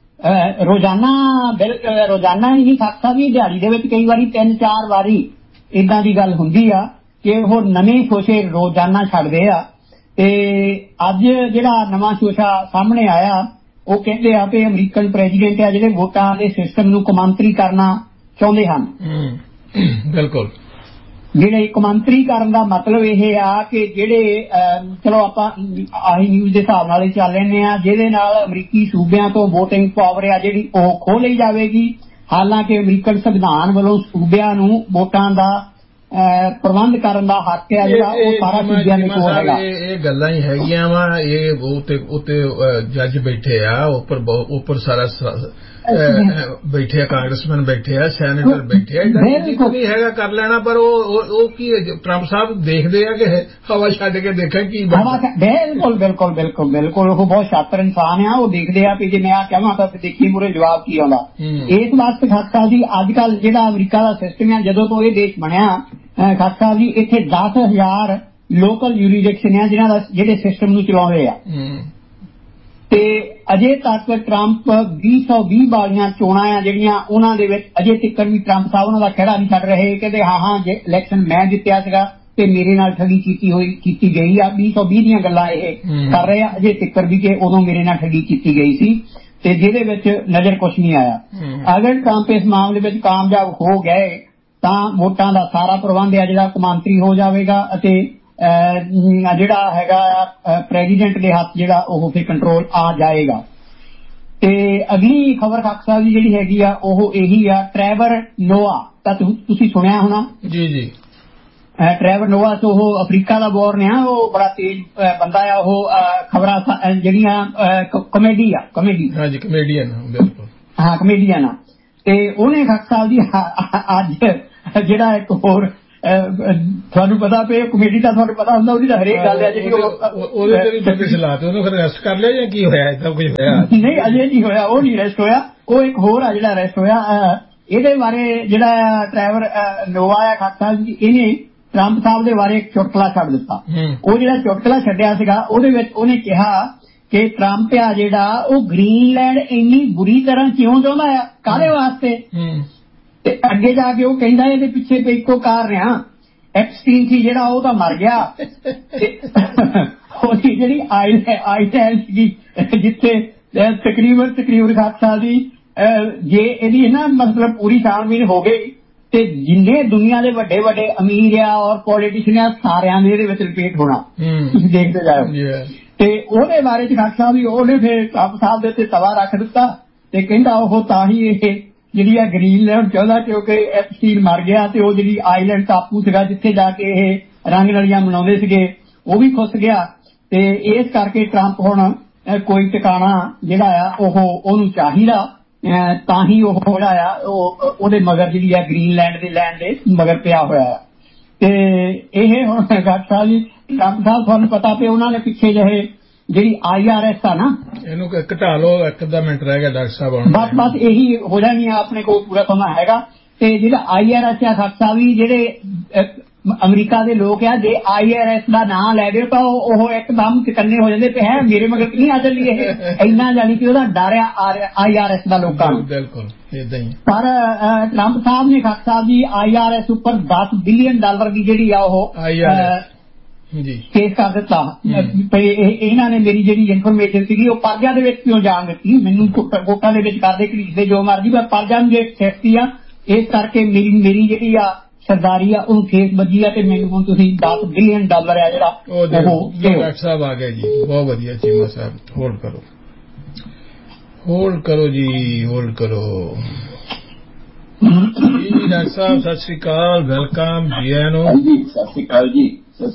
ਹੀ ਨਹੀਂ ਖਾਕ ਸਾਹਿਬ ਜੀ ਦਿਹਾੜੀ ਦੇ ਵਿੱਚ ਕਈ ਵਾਰੀ 3-4 ਵਾਰੀ ਏਦਾਂ ਦੀ ਗੱਲ ਹੁੰਦੀ ਆ ਕਿ ਉਹ ਨਵੇਂ ਸ਼ੋਸ਼ੇ ਰੋਜ਼ਾਨਾ ਛੱਡਦੇ ਆ ਤੇ ਅੱਜ ਜਿਹੜਾ ਨਵਾਂ ਸ਼ੋਸ਼ਾ ਸਾਹਮਣੇ ਆਇਆ ਉਹ ਕਹਿੰਦੇ ਆ ਕਿ ਅਮਰੀਕਨ ਪ੍ਰੈਜ਼ੀਡੈਂਟ ਆ ਜਿਹੜੇ ਵੋਟਾਂ ਦੇ ਸਿਸਟਮ ਨੂੰ ਕੌਮਾਂਤਰੀ ਕਰਨਾ ਚਾਹੁੰਦੇ ਹਨ। ਬਿਲਕੁਲ। ਜਿਹੜੇ ਕੌਮਾਂਤਰੀਕਰਨ ਦਾ ਮਤਲਬ ਇਹ ਆ ਕਿ ਜਿਹੜੇ ਚਲੋ ਆਪਾਂ ਆਹੀ ਨਿਊਜ਼ ਦੇ ਹਿਸਾਬ ਨਾਲ ਹੀ ਚੱਲ ਲੈਂਦੇ ਆ ਜਿਹਦੇ ਨਾਲ ਅਮਰੀਕੀ ਸੂਬਿਆਂ ਤੋਂ ਵੋਟਿੰਗ ਪਾਵਰ ਆ ਜਿਹੜੀ ਉਹ ਖੋਹ ਲਈ ਜਾਵੇਗੀ ਹਾਲਾਂਕਿ ਅਮਰੀਕਨ ਸੰਵਿਧਾਨ ਵੱਲੋਂ ਸੂਬਿਆਂ ਨੂੰ ਵੋਟਾਂ ਦਾ ਪ੍ਰਬੰਧ ਕਰਨ ਦਾ ਹੱਕ ਹੈ ਜਿਹੜਾ ਉਹ ਸਾਰਾ ਸੂਬਿਆਂ ਦੇ ਕੋਲ ਹੈਗਾ। ਇਹ ਗੱਲਾਂ ਹੀ ਹੈਗੀਆਂ ਵਾ ਇਹ ਉੱਤੇ ਜੱਜ ਬੈਠੇ ਆ ਉੱਪਰ ਸਾਰਾ ਬੈਠੇ ਆ ਕਾਂਗਰਸਮੈਨ ਬੈਠੇ ਆ ਸੈਨੇਟਰ ਬੈਠੇ ਆ ਨਹੀਂ ਹੈਗਾ ਕਰ ਲੈਣਾ ਪਰ ਉਹ ਕੀ ਟਰੰਪ ਸਾਹਿਬ ਦੇਖਦੇ ਆ ਕਿ ਹਵਾ ਛੱਡ ਕੇ ਦੇਖਾਂ ਕੀ ਬਿਲਕੁਲ ਉਹ ਬਹੁਤ ਸ਼ਾਤਰ ਇਨਸਾਨ ਆ ਉਹ ਦੇਖਦੇ ਆ ਵੀ ਜੇ ਮੈਂ ਆ ਕਹਾਂ ਤਾਂ ਦੇਖੀ ਮੂਰੇ ਜਵਾਬ ਕੀ ਆਉਂਦਾ। ਇਸ ਵਾਸਤੇ ਖਾਕ ਸਾਹਿਬ ਜੀ ਅੱਜ ਕੱਲ ਜਿਹੜਾ ਅਮਰੀਕਾ ਦਾ ਸਿਸਟਮ ਆ ਜਦੋਂ ਤੋਂ ਇਹ ਦੇਸ਼ ਬਣਿਆ ਖਾਕ ਸਾਹਿਬ ਜੀ ਇੱਥੇ 10,000 ਲੋਕਲ ਯੂਰੀਡਿਕਸ਼ਨ ਆ ਜਿਹਨਾਂ ਦਾ ਜਿਹੜੇ ਸਿਸਟਮ ਨੂੰ ਚਲਾਉਂਦੇ ਆ ਤੇ ਅਜੇ ਤੱਕ ਟਰੰਪ 2020 ਵਾਲੀਆਂ ਚੋਣਾਂ ਆ ਜਿਹੜੀਆਂ ਉਹਨਾਂ ਦੇ ਵਿੱਚ ਅਜੇ ਤੱਕ ਵੀ ਟਰੰਪ ਸਾਹਿਬ ਉਹਨਾਂ ਦਾ ਖਹਿੜਾ ਨਹੀਂ ਛੱਡ ਰਹੇ ਕਹਿੰਦੇ ਹਾਂ ਜੇ ਇਲੈਕਸ਼ਨ ਮੈਂ ਜਿੱਤਿਆ ਸੀਗਾ ਤੇ ਮੇਰੇ ਨਾਲ ਠੱਗੀ ਕੀਤੀ ਗਈ ਆ। 2020 ਦੀਆਂ ਗੱਲਾਂ ਇਹ ਕਰ ਰਹੇ ਆ ਅਜੇ ਤਿੱਕਰ ਵੀ ਕਿ ਉਦੋਂ ਮੇਰੇ ਨਾਲ ਠੱਗੀ ਕੀਤੀ ਗਈ ਸੀ ਤੇ ਜਿਹਦੇ ਵਿੱਚ ਨਜ਼ਰ ਕੁਛ ਨਹੀਂ ਆਇਆ। ਅਗਰ ਟਰੰਪ ਇਸ ਮਾਮਲੇ ਵਿੱਚ ਕਾਮਯਾਬ ਹੋ ਗਏ ਤਾਂ ਵੋਟਾਂ ਦਾ ਸਾਰਾ ਪ੍ਰਬੰਧ ਹੈ ਜਿਹੜਾ ਕੌਮਾਂਤਰੀ ਹੋ ਜਾਵੇਗਾ ਅਤੇ ਜਿਹੜਾ ਹੈਗਾ ਪ੍ਰੈਜ਼ੀਡੈਂਟ ਦੇ ਹੱਥ ਜਿਹੜਾ ਉਹ ਫਿਰ ਕੰਟਰੋਲ ਆ ਜਾਏਗਾ। ਤੇ ਅਗਲੀ ਖਬਰ ਖਾਕ ਸਾਹਿਬ ਦੀ ਜਿਹੜੀ ਹੈਗੀ ਆ ਉਹ ਇਹੀ ਆ, ਟਰੈਵਰ ਨੋਆ ਤਾਂ ਤੁਸੀਂ ਸੁਣਿਆ ਹੋਣਾ। ਜੀ ਜੀ। ਟਰੈਵਰ ਨੋਆ ਤੋਂ ਉਹ ਅਫਰੀਕਾ ਦਾ ਬੋਰਨ ਆ, ਉਹ ਬੜਾ ਤੇਜ਼ ਬੰਦਾ ਆ। ਉਹ ਖਬਰਾਂ ਜਿਹੜੀਆਂ ਕਮੇਡੀਅਨ ਹਾਂ ਕਮੇਡੀਅਨ ਆ। ਤੇ ਉਹਨੇ ਖਾਕ ਸਾਹਿਬ ਦੀ ਅੱਜ ਜਿਹੜਾ ਇੱਕ ਹੋਰ ਤੁਹਾਨੂੰ ਪਤਾ ਪਏ ਕਮੇਡੀ ਤਾਂ ਤੁਹਾਨੂੰ ਪਤਾ ਹੁੰਦਾ ਉਹਦੀ ਤਾਂ ਹਰੇਕ ਗੱਲ ਹੈ ਜਿਹੜੀ ਉਹਨੂੰ ਅਰੈਸਟ ਕਰ ਲਿਆ ਜਾਂ ਕੀ ਹੋਇਆ? ਏਦਾਂ ਕੁਝ ਹੋਇਆ ਨਹੀਂ, ਅਜੇ ਨਹੀਂ ਹੋਇਆ, ਉਹ ਨਹੀਂ ਅਰੈਸਟ ਹੋਇਆ। ਉਹ ਇੱਕ ਹੋਰ ਆ ਜਿਹੜਾ ਅਰੈਸਟ ਹੋਇਆ। ਇਹਦੇ ਬਾਰੇ ਜਿਹੜਾ ਟਰੈਵਰ ਨੋਆ ਆ ਖਾਕ ਸਾਹਿਬ ਜੀ, ਇਹਨੇ ਟਰੰਪ ਸਾਹਿਬ ਦੇ ਬਾਰੇ ਇੱਕ ਚੁਟਕਲਾ ਛੱਡ ਦਿੱਤਾ। ਉਹ ਜਿਹੜਾ ਚੁਟਕਲਾ ਛੱਡਿਆ ਸੀਗਾ ਉਹਦੇ ਵਿੱਚ ਉਹਨੇ ਕਿਹਾ ਕਿ ਟਰੰਪ ਆ ਜਿਹੜਾ ਉਹ ਗ੍ਰੀਨਲੈਂਡ ਇੰਨੀ ਬੁਰੀ ਤਰ੍ਹਾਂ ਕਿਉਂ ਚਾਹੁੰਦਾ ਆ, ਕਾਹਦੇ ਵਾਸਤੇ। ਤੇ ਅੱਗੇ ਜਾ ਕੇ ਉਹ ਕਹਿੰਦਾ ਇਹਦੇ ਪਿੱਛੇ ਤੇ ਇੱਕੋ ਕਾਰਨ ਆ, ਐਪਸਟੀਨ ਸੀ ਜਿਹੜਾ ਉਹ ਤਾਂ ਮਰ ਗਿਆ ਤੇ ਉਹਦੀ ਜਿਹੜੀ ਆਈਲੈਂਡ ਸੀਗੀ ਜਿੱਥੇ ਤਕਰੀਬਨ ਖਾਕਸਾ ਦੀ ਜੇ ਇਹਦੀ ਨਾ ਮਤਲਬ ਪੂਰੀ ਛਾਣਬੀਨ ਹੋ ਗਈ ਤੇ ਜਿੰਨੇ ਦੁਨੀਆ ਦੇ ਵੱਡੇ ਵੱਡੇ ਅਮੀਰ ਆ ਔਰ ਪੋਲੀਟੀਸ਼ੀਅਨ ਆ ਸਾਰਿਆਂ ਨੇ ਇਹਦੇ ਵਿੱਚ ਰਿਪੀਟ ਹੋਣਾ। ਤੁਸੀਂ ਦੇਖਦੇ ਜਾਓ। ਤੇ ਉਹਦੇ ਬਾਰੇ ਚ ਖਾਕਸਾ ਵੀ ਉਹਨੇ ਫਿਰ ਟਰੰਪ ਸਾਹਿਬ ਦੇ ਉੱਤੇ ਤਵਾ ਰੱਖ ਦਿੱਤਾ ਤੇ ਕਹਿੰਦਾ ਉਹ ਤਾਂ ਹੀ ਇਹ ਜਿਹੜੀ ਆ ਗ੍ਰੀਨਲੈਂਡ ਚਾਹੁੰਦਾ ਕਿਉਂਕਿ ਐਪਸਟੀਨ ਮਰ ਗਿਆ ਤੇ ਉਹ ਜਿਹੜੀ ਆਈਲੈਂਡ ਟਾਪੂ ਸੀਗਾ ਜਿੱਥੇ ਜਾ ਕੇ ਇਹ ਰੰਗ ਨਲੀਆਂ ਮਨਾਉਂਦੇ ਸੀਗੇ ਉਹ ਵੀ ਖੁੱਸ ਗਿਆ। ਤੇ ਇਸ ਕਰਕੇ ਟਰੰਪ ਹੁਣ ਕੋਈ ਟਿਕਾਣਾ ਜਿਹੜਾ ਆ ਉਹਨੂੰ ਚਾਹੀਦਾ ਤਾਂ ਹੀ ਉਹ ਜਿਹੜਾ ਆ ਉਹਦੇ ਮਗਰ ਜਿਹੜੀ ਆ ਗ੍ਰੀਨਲੈਂਡ ਦੇ ਲੈਂਡ ਦੇ ਮਗਰ ਪਿਆ ਹੋਇਆ। ਤੇ ਇਹ ਹੁਣ ਖਾਕਸਾ ਜੀ ਟਰੰਪ ਸਾਹਿਬ ਤੁਹਾਨੂੰ ਪਤਾ ਪਿਆ ਉਹਨਾਂ ਨੇ ਪਿੱਛੇ ਜਿਹੇ ਜਿਹੜੀ IRS ਆ ਨਾ ਇਹਨੂੰ ਘਟਾ ਲਓ, ਇੱਕ ਅੱਧਾ ਮਿੰਟ ਰਹਿ ਗਿਆ ਡਾਕਟਰ ਸਾਹਿਬ। ਬਸ ਇਹੀ ਹੋ ਜਾਣੀ ਆ, ਆਪਣੇ ਕੋਲ ਪੂਰਾ ਸਮਾਂ ਹੈਗਾ। ਤੇ ਜਿਹੜਾ IRS ਆ ਖਾਕਸਾ ਵੀ ਜਿਹੜੇ ਅਮਰੀਕਾ ਦੇ ਲੋਕ ਆ ਜੇ IRS ਦਾ ਨਾਂ ਲੈ ਗਏ ਤਾਂ ਉਹ ਇੱਕਦਮ ਚਕੰਨੇ ਹੋ ਜਾਂਦੇ ਹੈ ਮੇਰੇ ਮਗਰ ਨਹੀਂ ਆ ਚੱਲੀ ਇਹ ਇੰਨਾ ਜਾਣੀ ਕਿ ਉਹਦਾ ਡਰ ਆ IRS ਦਾ ਲੋਕਾਂ ਨੂੰ। ਬਿਲਕੁਲ ਏਦਾਂ ਹੀ। ਪਰ ਟਰੰਪ ਸਾਹਿਬ ਨੇ ਖਾਕਸਾ ਸਾਹਿਬ ਜੀ IRS ਉੱਪਰ $10 ਬਿਲੀਅਨ ਦੀ ਜਿਹੜੀ ਆ ਉਹ ਕੇਸ ਕਰ ਦਿੱਤਾ। ਇਹਨਾਂ ਨੇ ਮੇਰੀ ਜਿਹੜੀ ਇਨਫੋਰਮੇਸ਼ਨ ਸੀਗੀ ਉਹ ਪਰਜਾ ਦੇ ਵਿੱਚ ਕਿਉਂ ਜਾਣ ਦਿੱਤੀ, ਮੈਨੂੰ ਕੋਟਾਂ ਦੇ ਵਿੱਚ ਕਰਦੇ ਘੜੀਸਦੇ ਜੋ ਮਰਜ਼ੀ, ਪਰ ਪਰਜਾ ਨੂੰ ਜੇ ਸੇਫਟੀ ਆ ਇਸ ਕਰਕੇ ਮੇਰੀ ਜਿਹੜੀ ਆ ਸਰਦਾਰੀ ਆ ਉਹਨੂੰ ਠੇਸ ਵੱਜੀ ਆ ਤੇ ਮੈਨੂੰ ਹੁਣ ਤੁਸੀਂ $10 ਬਿਲੀਅਨ ਆ ਜਿਹੜਾ ਉਹ ਡਾਕਟਰ ਸਾਹਿਬ ਆ ਗਏ ਜੀ। ਬਹੁਤ ਵਧੀਆ ਚੀਮਾ ਸਾਹਿਬ, ਹੋਲਡ ਕਰੋ ਜੀ, ਹੋਲਡ ਕਰੋ ਜੀ। ਡਾਕਟਰ ਸਾਹਿਬ ਸਤਿ ਸ੍ਰੀ ਅਕਾਲ, ਵੈਲਕਮ ਜੀ ਆਇਆਂ ਨੂੰ। ਸਤਿ ਸ੍ਰੀ ਅਕਾਲ ਜੀ।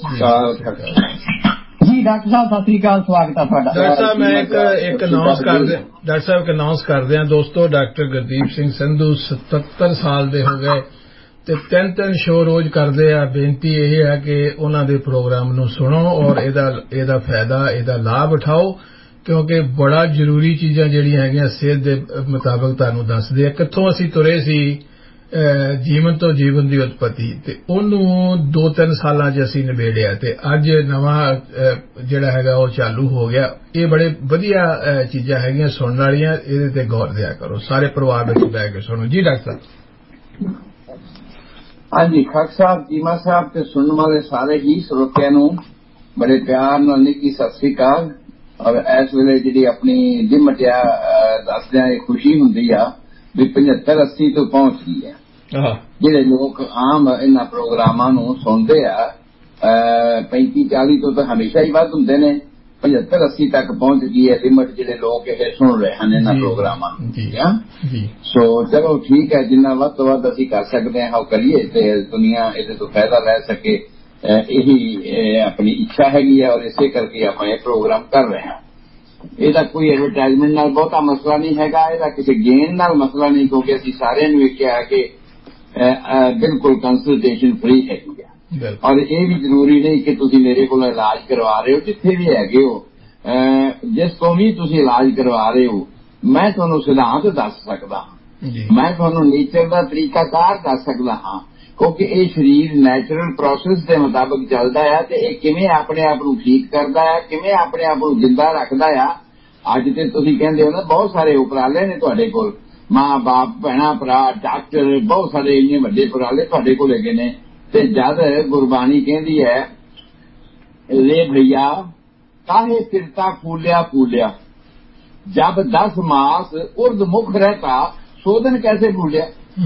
ਜੀ ਡਾਕਟਰ ਸਾਹਿਬ ਸਤਿ ਸ੍ਰੀ ਅਕਾਲ, ਸਵਾਗਤ ਹੈ ਤੁਹਾਡਾ। ਡਾਕਟਰ ਸਾਹਿਬ ਮੈਂ ਇੱਕ ਅਨਾਉਂਸ ਕਰਦੇ ਹਾਂ ਦੋਸਤੋ, ਡਾਕਟਰ ਗੁਰਦੀਪ ਸਿੰਘ ਸੰਧੂ 77 ਸਾਲ ਦੇ ਹੋ ਗਏ ਤੇ 3 ਸ਼ੋਅ ਰੋਜ਼ ਕਰਦੇ ਆ। ਬੇਨਤੀ ਇਹ ਹੈ ਕਿ ਉਹਨਾਂ ਦੇ ਪ੍ਰੋਗਰਾਮ ਨੂੰ ਸੁਣੋ ਔਰ ਇਹਦਾ ਫਾਇਦਾ, ਇਹਦਾ ਲਾਭ ਉਠਾਓ ਕਿਉਂਕਿ ਬੜਾ ਜ਼ਰੂਰੀ ਚੀਜ਼ਾਂ ਜਿਹੜੀਆਂ ਹੈਗੀਆਂ ਸਿਹਤ ਦੇ ਮੁਤਾਬਕ ਤੁਹਾਨੂੰ ਦੱਸਦੇ ਆ। ਕਿੱਥੋਂ ਅਸੀਂ ਤੁਰੇ ਸੀ ਜੀਵਨ ਤੋਂ ਜੀਵਨ ਦੀ ਉਤਪਤੀ ਤੇ ਉਹਨੂੰ 2-3 ਸਾਲਾਂ 'ਚ ਅਸੀਂ ਨਿਬੇੜਿਆ ਤੇ ਅੱਜ ਨਵਾਂ ਜਿਹੜਾ ਹੈਗਾ ਉਹ ਚਾਲੂ ਹੋ ਗਿਆ। ਇਹ ਬੜੇ ਵਧੀਆ ਚੀਜ਼ਾਂ ਹੈਗੀਆਂ ਸੁਣਨ ਵਾਲੀਆਂ, ਇਹਦੇ ਤੇ ਗੌਰ ਦਿਆ ਕਰੋ, ਸਾਰੇ ਪਰਿਵਾਰ ਵਿੱਚ ਬਹਿ ਕੇ ਸੁਣੋ। ਜੀ ਡਾਕਟਰ ਸਾਹਿਬ। ਹਾਂਜੀ ਖਾਕ ਸਾਹਿਬ, ਜੀਮਾ ਸਾਹਿਬ ਤੇ ਸੁਣਨ ਵਾਲੇ ਸਾਰੇ ਹੀ ਸਰੋਤਿਆਂ ਨੂੰ ਬੜੇ ਪਿਆਰ ਨਾਲ ਨਿੱਘੀ ਸਤਿ ਸ੍ਰੀ ਅਕਾਲ। ਔਰ ਇਸ ਵੇਲੇ ਜਿਹੜੀ ਆਪਣੀ ਲਿਮਟਿਆ ਦੱਸਦਿਆਂ ਇਹ ਖੁਸ਼ੀ ਹੁੰਦੀ ਆ ਵੀ 75-80 ਤੋਂ ਪਹੁੰਚ ਗਈ ਹੈ। ਜਿਹੜੇ ਲੋਕ ਆਮ ਇਹਨਾਂ ਪ੍ਰੋਗਰਾਮਾਂ ਨੂੰ ਸੁਣਦੇ ਆ 35-40 ਤੋਂ ਤਾਂ ਹਮੇਸ਼ਾ ਹੀ ਵੱਧ ਹੁੰਦੇ ਨੇ, 75-80 ਤੱਕ ਪਹੁੰਚ ਗਈ ਹੈ ਲਿਮਟ ਜਿਹੜੇ ਲੋਕ ਇਹ ਸੁਣ ਰਹੇ ਹਨ ਇਹਨਾਂ ਪ੍ਰੋਗਰਾਮਾਂ ਨੂੰ। ਸੋ ਚਲੋ ਠੀਕ ਹੈ, ਜਿੰਨਾ ਵੱਧ ਤੋਂ ਵੱਧ ਅਸੀਂ ਕਰ ਸਕਦੇ ਹਾਂ ਉਹ ਕਰੀਏ ਤੇ ਦੁਨੀਆ ਇਹਦੇ ਤੋਂ ਫਾਇਦਾ ਲੈ ਸਕੇ, ਇਹੀ ਆਪਣੀ ਇੱਛਾ ਹੈਗੀ ਹੈ ਔਰ ਇਸੇ ਕਰਕੇ ਆਪਾਂ ਇਹ ਪ੍ਰੋਗਰਾਮ ਕਰ ਰਹੇ ਹਾਂ। ਇਹਦਾ ਕੋਈ ਐਡਵਰਟਾਈਜ਼ਮੈਂਟ ਨਾਲ ਬਹੁਤਾ ਮਸਲਾ ਨਹੀਂ ਹੈਗਾ, ਇਹਦਾ ਕਿਸੇ ਗੇਨ ਨਾਲ ਮਸਲਾ ਨਹੀਂ ਕਿਉਂਕਿ ਅਸੀਂ ਸਾਰਿਆਂ ਨੂੰ ਇਹ ਕਿਹਾ ਕਿ ਬਿਲਕੁਲ ਕੰਸਲਟੇਸ਼ਨ ਫ੍ਰੀ ਹੈਗੀ ਆ। ਔਰ ਇਹ ਵੀ ਜ਼ਰੂਰੀ ਨਹੀਂ ਕਿ ਤੁਸੀਂ ਮੇਰੇ ਕੋਲ ਇਲਾਜ ਕਰਵਾ ਰਹੇ ਹੋ, ਜਿੱਥੇ ਵੀ ਹੈਗੇ ਹੋ ਜਿਸ ਤੋਂ ਵੀ ਤੁਸੀਂ ਇਲਾਜ ਕਰਵਾ ਰਹੇ ਹੋ ਮੈਂ ਤੁਹਾਨੂੰ ਸਿਧਾਂਤ ਦੱਸ ਸਕਦਾ ਹਾਂ, ਮੈਂ ਤੁਹਾਨੂੰ ਨੇਚਰ ਦਾ ਤਰੀਕਾਕਾਰ ਦੱਸ ਸਕਦਾ ਹਾਂ ਕਿਉਂਕਿ ਇਹ ਸਰੀਰ ਨੈਚੁਰਲ ਪ੍ਰੋਸੈਸ ਦੇ ਮੁਤਾਬਕ ਚੱਲਦਾ ਹੈ ਤੇ ਇਹ ਕਿਵੇਂ ਆਪਣੇ ਆਪ ਨੂੰ ਠੀਕ ਕਰਦਾ ਹੈ, ਕਿਵੇਂ ਆਪਣੇ ਆਪ ਨੂੰ ਜਿੰਦਾ ਰੱਖਦਾ ਆ। ਅੱਜ ਤੇ ਤੁਸੀਂ ਕਹਿੰਦੇ ਹੋ ਨਾ ਬਹੁਤ ਸਾਰੇ ਉਪਰਾਲੇ ਨੇ ਤੁਹਾਡੇ ਕੋਲ, ਮਾਂ ਬਾਪ ਭੈਣਾਂ ਭਰਾ ਡਾਕਟਰ ਬਹੁਤ ਸਾਰੇ ਇੰਨੇ ਵੱਡੇ ਉਪਰਾਲੇ ਤੁਹਾਡੇ ਕੋਲ ਹੈਗੇ ਨੇ ਤੇ ਜਦ ਗੁਰਬਾਣੀ ਕਹਿੰਦੀ ਹੈ ਰੇ ਭਈਆ ਕਾਹੇ ਫਿਰਤਾ ਫੂਲਿਆ ਫੂਲਿਆ जब 10 मास उर्द मुख रहता सोधन कैसे भूलिया।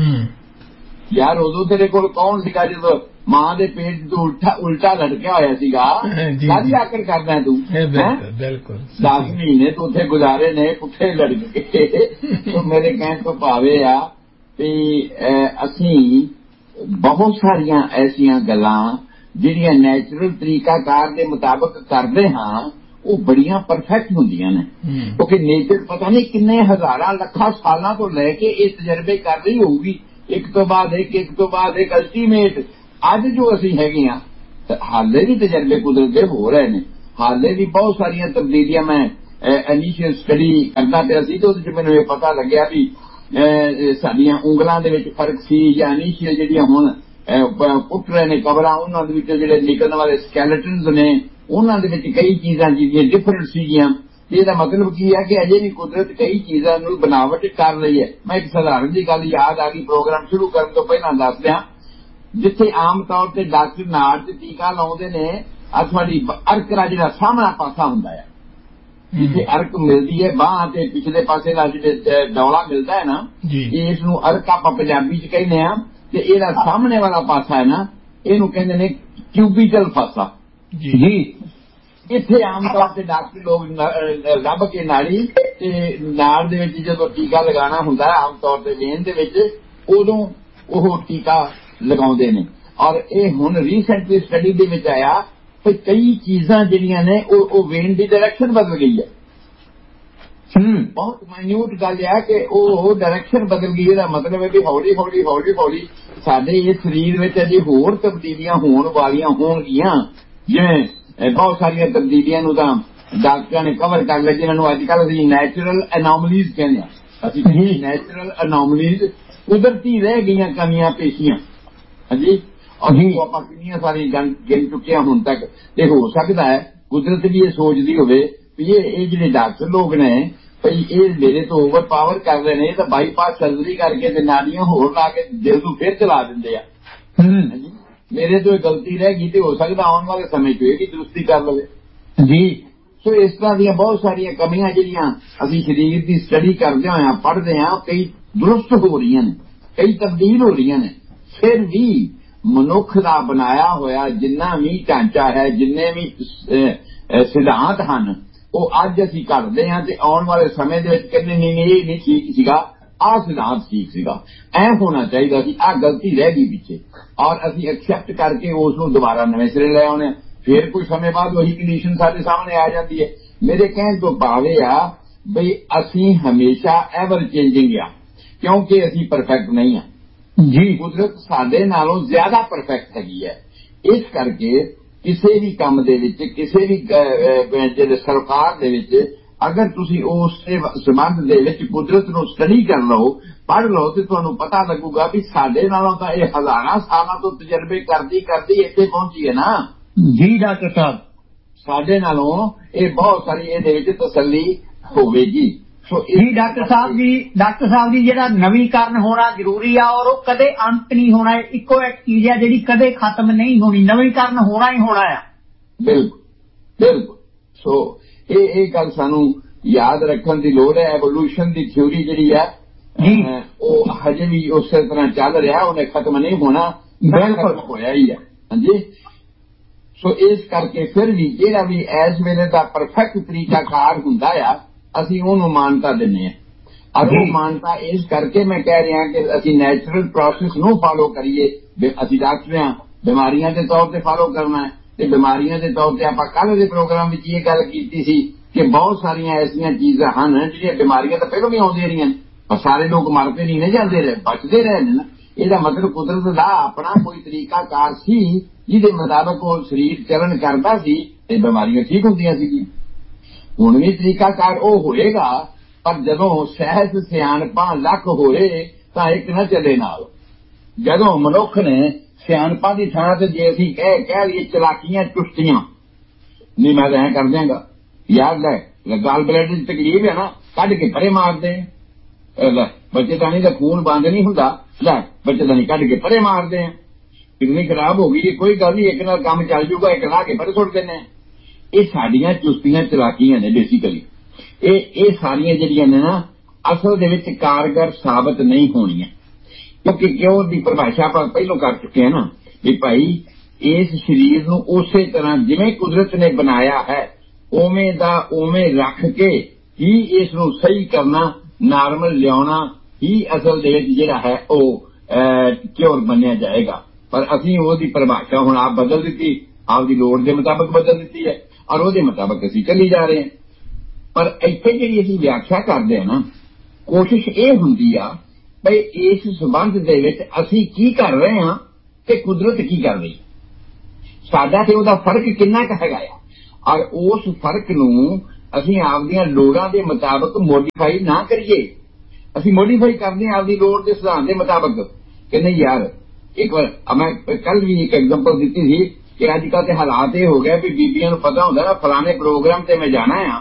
यार उदो तेरे कोल कौन सीगा जो मां दे पेट तो उल्टा लटकिया होया सीगा सारी आकर करना तू बिल्कुल 10 महीने तो उत्थे गुजारे ने पुठे लटक के तो मेरे कहने तो भावे आ भी असी बहुत सारिया ऐसिया गल्लां जिहड़ियां नैचुरल तरीकाकार दे मुताबिक करदे हां ਉਹ ਬੜੀਆਂ ਪਰਫੈਕਟ ਹੁੰਦੀਆਂ ਨੇ ਕਿਉਂਕਿ ਨੇਚਰ ਪਤਾ ਨਹੀਂ ਕਿੰਨੇ ਹਜ਼ਾਰਾਂ ਲੱਖਾਂ ਸਾਲਾਂ ਤੋਂ ਲੈ ਕੇ ਇਹ ਤਜਰਬੇ ਕਰ ਰਹੀ ਹੋਊਗੀ ਇੱਕ ਤੋਂ ਬਾਅਦ ਇੱਕ ਅਲਟੀਮੇਟ ਅੱਜ ਜੋ ਅਸੀਂ ਹੈਗੇ ਆ ਹਾਲੇ ਵੀ ਤਜਰਬੇ ਕੁਦਰਤ ਦੇ ਹੋ ਰਹੇ ਨੇ ਹਾਲੇ ਵੀ ਬਹੁਤ ਸਾਰੀਆਂ ਤਬਦੀਲੀਆਂ ਮੈਂ ਇਨੀਸ਼ੀਅਲ ਸਟੱਡੀ ਕਰਦਾ ਪਿਆ ਸੀ ਤੇ ਉਹਦੇ ਚ ਮੈਨੂੰ ਇਹ ਪਤਾ ਲੱਗਿਆ ਵੀ ਸਾਡੀਆਂ ਉਂਗਲਾਂ ਦੇ ਵਿੱਚ ਫਰਕ ਸੀ ਜਾਂ ਇਨੀਸ਼ੀਅਲ ਜਿਹੜੀਆਂ ਹੁਣ ਪੁੱਟ ਰਹੇ ਨੇ ਕਬਰਾਂ ਉਹਨਾਂ ਦੇ ਵਿੱਚ ਜਿਹੜੇ ਨਿਕਲਣ ਵਾਲੇ ਸਕੈਲੇਟਨਸ ਨੇ ਉਹਨਾਂ ਦੇ ਵਿੱਚ ਕਈ ਚੀਜ਼ਾਂ ਜਿਹੜੀਆਂ ਡਿਫਰੈਂਟ ਸੀਗੀਆਂ ਤੇ ਇਹਦਾ ਮਤਲਬ ਕੀ ਹੈ ਕਿ ਅਜੇ ਵੀ ਕੁਦਰਤ ਕਈ ਚੀਜ਼ਾਂ ਨੂੰ ਬਣਾਵਟ ਕਰ ਰਹੀ ਹੈ। ਮੈਂ ਇੱਕ ਸਧਾਰਨ ਜਿਹੀ ਗੱਲ ਯਾਦ ਆ ਗਈ ਪ੍ਰੋਗਰਾਮ ਸ਼ੁਰੂ ਕਰਨ ਤੋਂ ਪਹਿਲਾਂ ਦੱਸ ਦਿਆਂ ਜਿੱਥੇ ਆਮ ਤੌਰ ਤੇ ਡਾਕਟਰ ਨਾੜ ਤੇ ਟੀਕਾ ਲਾਉਂਦੇ ਨੇ ਆ ਤੁਹਾਡੀ ਅਰਕ ਦਾ ਜਿਹੜਾ ਸਾਹਮਣਾ ਪਾਸਾ ਹੁੰਦਾ ਹੈ ਜਿੱਥੇ ਅਰਕ ਮਿਲਦੀ ਹੈ ਬਾਂਹ ਤੇ ਪਿਛਲੇ ਪਾਸੇ ਦਾ ਜਿਹੜਾ ਡੌਲਾ ਮਿਲਦਾ ਹੈ ਨਾ ਇਸ ਨੂੰ ਅਰਕ ਆਪਾਂ ਪੰਜਾਬੀ ਚ ਕਹਿੰਦੇ ਆ ਤੇ ਇਹਦਾ ਸਾਹਮਣੇ ਵਾਲਾ ਪਾਸਾ ਹੈ ਨਾ ਇਹਨੂੰ ਕਹਿੰਦੇ ਨੇ ਕਿਊਬੀਟਲ ਪਾਸਾ ਜੀ। ਇੱਥੇ ਆਮ ਤੌਰ ਤੇ ਡਾਕਟਰ ਲੋਕ ਲੱਭ ਕੇ ਨਾੜੀ ਤੇ ਨਾੜ ਦੇ ਵਿੱਚ ਜਦੋਂ ਟੀਕਾ ਲਗਾਉਣਾ ਹੁੰਦਾ ਆਮ ਤੌਰ ਤੇ ਵੇਨ ਦੇ ਵਿੱਚ ਉਦੋਂ ਉਹ ਟੀਕਾ ਲਗਾਉਂਦੇ ਨੇ ਔਰ ਇਹ ਹੁਣ ਰੀਸੈਂਟਲੀ ਸਟੱਡੀ ਦੇ ਵਿੱਚ ਆਇਆ ਕਿ ਕਈ ਚੀਜ਼ਾਂ ਜਿਹੜੀਆਂ ਨੇ ਉਹ ਵੇਨ ਦੀ ਡਾਇਰੈਕਸ਼ਨ ਬਦਲ ਗਈ ਹੈ। ਬਹੁਤ ਮਾਈਨਿਊਟ ਗੱਲ ਹੈ ਕਿ ਉਹ ਡਾਇਰੈਕਸ਼ਨ ਬਦਲ ਗਈ ਇਹਦਾ ਮਤਲਬ ਹੈ ਵੀ ਹੌਲੀ ਹੌਲੀ ਸਾਡੇ ਇਸ ਸਰੀਰ ਵਿੱਚ ਅਜੇ ਹੋਰ ਤਬਦੀਲੀਆਂ ਹੋਣ ਵਾਲੀਆਂ ਹੋਣਗੀਆਂ ਜਿਵੇਂ ਬਹੁਤ ਸਾਰੀਆਂ ਤਬਦੀਲੀਆਂ ਨੂੰ ਤਾਂ ਡਾਕਟਰਾਂ ਨੇ ਕਵਰ ਕਰ ਲਿਆ ਜਿਹਨਾਂ ਨੂੰ ਅੱਜ ਕੱਲ੍ਹ ਅਸੀਂ ਨੈਚੁਰਲ ਅਨੋਮਲੀਜ਼ ਕਹਿੰਦੇ ਹਾਂ। ਅਸੀਂ ਨੈਚੁਰਲ ਅਨੋਮਲੀਜ਼ ਕੁਦਰਤੀ ਰਹਿ ਗਈਆਂ ਕਮੀਆਂ ਪੇਸ਼ੀਆਂ ਹਾਂਜੀ ਔਰ ਆਪਾਂ ਕਿੰਨੀਆਂ ਸਾਰੀਆਂ ਗਿਣ ਚੁੱਕੇ ਹੁਣ ਤੱਕ ਤੇ ਹੋ ਸਕਦਾ ਹੈ ਕੁਦਰਤ ਵੀ ਇਹ ਸੋਚਦੀ ਹੋਵੇ ਵੀ ਇਹ ਜਿਹੜੇ ਡਾਕਟਰ ਲੋਕ ਨੇ ਭਈ ਇਹ ਮੇਰੇ ਤੋਂ ਓਵਰ ਪਾਵਰ ਕਰ ਰਹੇ ਨੇ ਤਾਂ ਬਾਈਪਾਸ ਸਰਜਰੀ ਕਰਕੇ ਤੇ ਨਾੜੀਆਂ ਹੋਰ ਲਾ ਕੇ ਦਿਲ ਨੂੰ ਫਿਰ ਚਲਾ ਦਿੰਦੇ ਆ ਹਾਂਜੀ ਮੇਰੇ ਤੋਂ ਇਹ ਗਲਤੀ ਰਹਿ ਗਈ ਤੇ ਹੋ ਸਕਦਾ ਆਉਣ ਵਾਲੇ ਸਮੇਂ 'ਚ ਇਹ ਵੀ ਦਰੁਸਤੀ ਕਰ ਲਵੇ ਜੀ। ਸੋ ਇਸ ਤਰ੍ਹਾਂ ਦੀਆਂ ਬਹੁਤ ਸਾਰੀਆਂ ਕਮੀਆਂ ਜਿਹੜੀਆਂ ਅਸੀਂ ਸਰੀਰ ਦੀ ਸਟੱਡੀ ਕਰਦੇ ਹੋਏ ਪੜ੍ਹਦੇ ਹਾਂ ਕਈ ਦਰੁਸਤ ਹੋ ਰਹੀਆਂ ਨੇ ਕਈ ਤਬਦੀਲ ਹੋ ਰਹੀਆਂ ਨੇ ਫਿਰ ਵੀ ਮਨੁੱਖ ਦਾ ਬਣਾਇਆ ਹੋਇਆ ਜਿੰਨਾ ਵੀ ਢਾਂਚਾ ਹੈ ਜਿੰਨੇ ਵੀ ਸਿਧਾਂਤ ਹਨ ਉਹ ਅੱਜ ਅਸੀਂ ਕਰਦੇ ਹਾਂ ਤੇ ਆਉਣ ਵਾਲੇ ਸਮੇਂ ਦੇ ਵਿੱਚ ਕਹਿੰਦੇ ਨਹੀਂ ਇਹ ਨਹੀਂ ਠੀਕ ਸੀਗਾ ਆਹ ਸਿਧਾਂਤ ਠੀਕ ਸੀਗਾ ਐ ਹੋਣਾ ਚਾਹੀਦਾ ਸੀ ਆਹ ਗਲਤੀ ਰਹਿ ਗਈ ਪਿੱਛੇ ਔਰ ਅਸੀਂ ਐਕਸੈਪਟ ਕਰਕੇ ਉਸ ਨੂੰ ਦੁਬਾਰਾ ਨਵੇਂ ਸਿਰੇ ਲੈ ਆਉਣੇ ਫਿਰ ਕੋਈ ਸਮੇਂ ਬਾਅਦ ਉਹੀ ਕੰਡੀਸ਼ਨ ਸਾਡੇ ਸਾਹਮਣੇ ਆ ਜਾਂਦੀ ਹੈ। ਮੇਰੇ ਕਹਿਣ ਤੋਂ ਭਾਵੇਂ ਆ ਬਈ ਅਸੀਂ ਹਮੇਸ਼ਾ ਐਵਰ ਚੇਂਜਿੰਗ ਆ ਕਿਉਂਕਿ ਅਸੀਂ ਪਰਫੈਕਟ ਨਹੀਂ ਆ ਜੀ ਕੁਦਰਤ ਸਾਡੇ ਨਾਲੋਂ ਜ਼ਿਆਦਾ ਪਰਫੈਕਟ ਹੈਗੀ ਹੈ। ਇਸ ਕਰਕੇ ਕਿਸੇ ਵੀ ਕੰਮ ਦੇ ਵਿੱਚ ਕਿਸੇ ਵੀ ਜਿਹੜੇ ਸਰਕਾਰ ਦੇ ਵਿੱਚ ਅਗਰ ਤੁਸੀਂ ਉਸ ਸੰਬੰਧ ਦੇ ਵਿੱਚ ਕੁਦਰਤ ਨੂੰ ਸਟੱਡੀ ਕਰ ਲਓ ਪੜ੍ਹ ਲਓ ਤੇ ਤੁਹਾਨੂੰ ਪਤਾ ਲੱਗੂਗਾ ਵੀ ਸਾਡੇ ਨਾਲੋਂ ਤਾਂ ਇਹ ਹਜ਼ਾਰਾਂ ਸਾਲਾਂ ਤੋਂ ਤਜਰਬੇ ਕਰਦੀ ਇੱਥੇ ਪਹੁੰਚੀ ਹੈ ਨਾ ਜੀ ਡਾਕਟਰ ਸਾਹਿਬ ਸਾਡੇ ਨਾਲੋਂ ਇਹ ਬਹੁਤ ਸਾਰੀ ਇਹਦੇ ਵਿੱਚ ਤਸੱਲੀ ਹੋਵੇਗੀ। ਸੋ ਜੀ ਡਾਕਟਰ ਸਾਹਿਬ ਜੀ ਜਿਹੜਾ ਨਵੀਕਰਨ ਹੋਣਾ ਜ਼ਰੂਰੀ ਆ ਔਰ ਉਹ ਕਦੇ ਅੰਤ ਨਹੀਂ ਹੋਣਾ ਇੱਕੋ ਇੱਕ ਚੀਜ਼ ਆ ਜਿਹੜੀ ਕਦੇ ਖਤਮ ਨਹੀਂ ਹੋਣੀ ਨਵੀਕਰਨ ਹੋਣਾ ਹੀ ਹੋਣਾ ਆ। ਬਿਲਕੁਲ ਸੋ ਇਹ ਗੱਲ ਸਾਨੂੰ ਯਾਦ ਰੱਖਣ ਦੀ ਲੋੜ ਹੈ। ਐਵੋਲੂਸ਼ਨ ਦੀ ਥਿਊਰੀ ਜਿਹੜੀ ਹੈ ਉਹ ਹਜੇ ਵੀ ਉਸੇ ਤਰ੍ਹਾਂ ਚੱਲ ਰਿਹਾ ਉਹਨੇ ਖਤਮ ਨਹੀਂ ਹੋਣਾ ਬਿਲਕੁਲ ਹੋਇਆ ਹੀ ਹੈ ਹਾਂਜੀ। ਸੋ ਇਸ ਕਰਕੇ ਫਿਰ ਵੀ ਜਿਹੜਾ ਵੀ ਇਸ ਵੇਲੇ ਦਾ ਪਰਫੈਕਟ ਤਰੀਕਾਕਾਰ ਹੁੰਦਾ ਆ ਅਸੀਂ ਉਹਨੂੰ ਮਾਨਤਾ ਦਿੰਦੇ ਹਾਂ ਔਰ ਉਹ ਮਾਨਤਾ ਇਸ ਕਰਕੇ ਮੈਂ ਕਹਿ ਰਿਹਾ ਕਿ ਅਸੀਂ ਨੈਚੁਰਲ ਪ੍ਰੋਸੈਸ ਨੂੰ ਫਾਲੋ ਕਰੀਏ। ਅਸੀਂ ਡਾਕਟਰ ਹਾਂ ਬਿਮਾਰੀਆਂ ਦੇ ਤੌਰ ਤੇ ਫਾਲੋ ਕਰਨਾ ਹੈ ਤੇ ਬਿਮਾਰੀਆਂ ਦੇ ਤੌਰ ਤੇ ਆਪਾਂ ਕੱਲ੍ਹ ਦੇ ਪ੍ਰੋਗਰਾਮ ਵਿੱਚ ਇਹ ਗੱਲ ਕੀਤੀ ਸੀ ਕਿ ਬਹੁਤ ਸਾਰੀਆਂ ਐਸੀਆਂ ਚੀਜ਼ਾਂ ਹਨ ਜਿਹੜੀਆਂ ਬਿਮਾਰੀਆਂ ਤਾਂ ਪਹਿਲਾਂ ਵੀ ਆਉਂਦੀਆਂ ਰਹੀਆਂ ਨੇ ਪਰ ਸਾਰੇ ਲੋਕ ਮਰਦੇ ਨਹੀਂ ਨੇ ਜਾਂਦੇ ਰਹੇ ਬਚਦੇ ਰਹੇ ਨੇ ਨਾ। ਇਹਦਾ ਮਤਲਬ ਕੁਦਰਤ ਦਾ ਆਪਣਾ ਕੋਈ ਤਰੀਕਾਕਾਰ ਸੀ ਜਿਹਦੇ ਮੁਤਾਬਕ ਉਹ ਸਰੀਰ ਚਲਨ ਕਰਦਾ ਸੀ ਤੇ ਬਿਮਾਰੀਆਂ ਠੀਕ ਹੁੰਦੀਆਂ ਸੀਗੀਆਂ। ਹੁਣ ਵੀ ਤਰੀਕਾਕਾਰ ਉਹ ਹੋਏਗਾ ਪਰ ਜਦੋਂ ਸਹਿਜ ਸਿਆਣਪਾਂ ਲੱਖ ਹੋਏ ਤਾਂ ਇੱਕ ਨਾ ਚੱਲੇ ਨਾਲ। ਜਦੋਂ ਮਨੁੱਖ ਨੇ ਸਿਆਣਪਾਂ ਦੀ ਥਾਂ ਤੇ ਜੇ ਅਸੀਂ ਕਹਿ ਲਈਏ ਚਲਾਕੀਆਂ ਚੁਸਤੀਆਂ ਨਹੀਂ ਮੈਂ ਤਾਂ ਐਂ ਕਰ ਦਿਆਂਗਾ ਯਾਰ ਲੈ ਗਾਲ ਬਲੈਡਰ ਦੀ ਤਕਲੀਫ ਹੈ ਨਾ ਕੱਢ ਕੇ ਪਰੇ ਮਾਰਦੇ ਲੈ ਬੱਚੇ ਤਾਂ ਨਹੀਂ ਤਾਂ ਖੂਨ ਬੰਦ ਨਹੀਂ ਹੁੰਦਾ ਲੈ ਬੱਚੇ ਤਾਂ ਨਹੀਂ ਕੱਢ ਕੇ ਪਰੇ ਮਾਰਦੇ ਆ किडनी खराब हो गई कोई गल नहीं, एक नाल काम चल जूगा, एक ला के पर सुट देने। ये साडियां चुस्तियां चलाकियां ने बेसिकली, ये सारियां जिहड़ियां ने ना असल दे विच कारगर साबित नहीं होणियां, क्योंकि क्यों दी परिभाषा आप पहलों कर चुके हैं ना भी भाई इस शरीर नूं उसे तरह जिवें कुदरत ने बनाया है उवें दा उवें रख के ही इस नूं सही करना, नार्मल लियाउणा ही असल दे विच जिहड़ा है क्योर बनिया जाएगा। पर असीं ओहदी परिभाषा हुण आप बदल दित्ती, आपदी लोड़ दे मुताबिक बदल दित्ती है और ओहदे मुताबिक असीं चली जा रहे हैं। पर इत्थे जिहड़ी असीं व्याख्या करदे हां ना, कोशिश ये हुंदी आ भई इस संबंध दे विच असीं की कर रहे हां ते कुदरत की कर रही, साडा ते ओहदा फर्क किन्ना क हैगा आ, और उस फर्क नूं असीं आपदियां लोड़ां दे मुताबिक मोडिफाई ना करिए। असीं मोडिफाई करदे हां आपदी लोड़ दे सिद्धांत दे मुताबिक कि नहीं यार। एक बार मैं कल भी एक एग्जांपल दी थी कि अजकल के हालात ये हो गए भी बीबियां नूं पता हुंदा ना फलाने प्रोग्राम ते मैं जाना है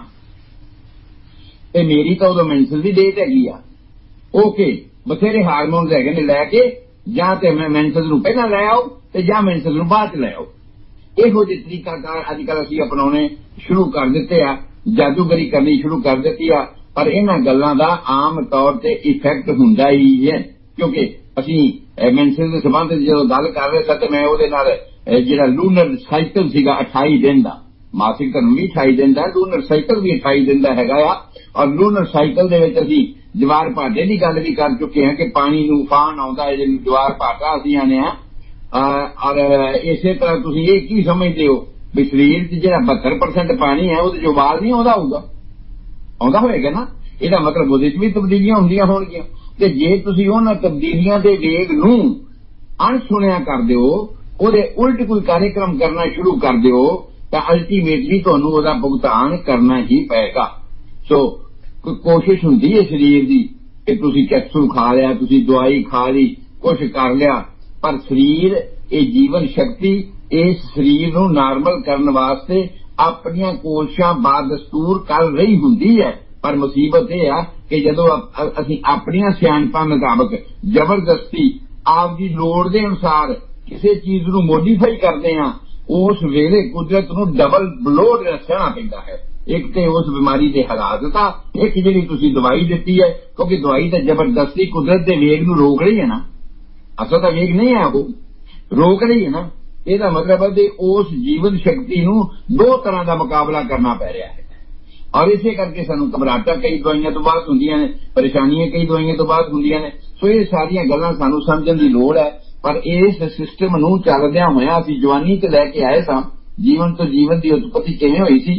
ते मेरी तो उदों मेंसल दी डेट हैगी आ, ओके बथेरे हारमोन हैगे ने लैके जां ते मैं मेंसल नूं पहलां लै आओ ते जां मेंसल नूं बाद च लै आओ। इहो जिहे तरीकाकार अजकल असीं अपनाउणे शुरू कर दित्ते आ, जादूगरी करनी शुरू कर दित्ती आ। पर इन्हां गल्लां दा आम तौर ते इफैक्ट हुंदा ही है, क्योंकि असीं मेंसल दे संबंध जदों गल कर रहे सां ते मैं ओहदे नाल जिहड़ा लूनर साइकिल सीगा 28 दिन दा, मासिक धर्म भी 28 दिन दा, लूनर साइकिल भी 28 दिन दा हैगा आ। और लूनर साइकिल दे विच असीं जवार भाटे की गल भी कर चुके हैं कि पानी नूं उफान आउंदा है, जिहनूं जवार भाटा असीं आने आ। और इसे तरह तुसीं ये की समझदे हो भी शरीर च जिहड़ा 72% पानी है ਉਹਦੇ 'ਚ ਉਬਾਲ नहीं आउंदा होऊगा, आउंदा होएगा ना। ਇਹਦਾ मतलब ਉਹਦੇ 'ਚ भी ਤਬਦੀਲੀਆਂ ਹੁੰਦੀਆਂ ਹੋਣਗੀਆਂ ਤੇ ਜੇ ਤੁਸੀਂ ਉਹਨਾਂ ਤਬਦੀਲੀਆਂ ਦੇ ਵੇਗ ਨੂੰ ਅਣਸੁਣਿਆ ਕਰਦੇ ਹੋ, ਉਹਦੇ ਉਲਟ ਕੋਈ ਕਾਰਜਕ੍ਰਮ ਕਰਨਾ ਸ਼ੁਰੂ ਕਰ ਦਿਓ ਤਾਂ ਅਲਟੀਮੇਟਲੀ ਤੁਹਾਨੂੰ ਉਹਦਾ ਭੁਗਤਾਨ ਕਰਨਾ ਹੀ ਪਏਗਾ। ਸੋ ਕੋਸ਼ਿਸ਼ ਹੁੰਦੀ ਹੈ ਸਰੀਰ ਦੀ ਕਿ ਤੁਸੀਂ ਕੈਪਸੂਲ ਖਾ ਲਿਆ, ਤੁਸੀਂ ਦਵਾਈ ਖਾ ਲਈ, ਕੁਛ ਕਰ ਲਿਆ, पर शरीर ये जीवन शक्ति इस शरीर नूं नॉर्मल करने वास्ते अपनियां कोशिशां बादस्तूर कर रही हुंदी है। पर मुसीबत यह है कि जदों असीं अपनियां सियाणपां मुताबिक जबरदस्ती आपदी लोड़ दे अनुसार किसी चीज नूं मोडिफाई करदे हां, उस वेले कुदरत नूं डबल ब्लो सहना पैंदा है। एक तो उस बीमारी के हालात था, एक जिहड़ी तुसीं दवाई दित्ती है, क्योंकि दवाई तो जबरदस्ती कुदरत के वेग नूं रोक रही है ना, असल का वेग नहीं है, वो रोक रही है ना। ਇਹਦਾ मतलब है कि उस जीवन शक्ति नूं दो तरह का मुकाबला करना पै रहा है। और इसे करके सानू घबराहटां कई दवाइयां तो बाद हुंदियां ने, परेशानियां कई दवाइयां तो बाद हुंदियां ने। सो ये सारियां गल्लां सानू समझण दी लोड़ है। पर इस सिस्टम नूं चलदियां होइयां असीं जवानी ते लैके आए सां, जीवन तो जीवन की उत्पत्ति किवें होई सी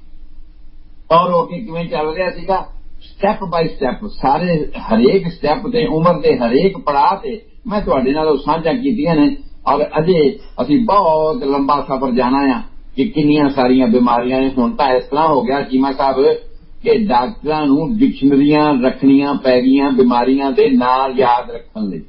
और वो किवें चल रहा सीगा, स्टैप बाय स्टैप सारे हरेक स्टैप ते उम्र के हरेक पड़ाव ते मैं तुहाडे नाल साझा कीतियां ने। और अजे असीं बहुत लंबा सफर जाना है कि किन्नियां सारियां बीमारियां ने। हुण तां इस तरह हो गया चीमा साहब कि डॉक्टरां नूं डिक्शनरियां रखनियां पै गईयां बीमारियां दे नाम याद रखण लई।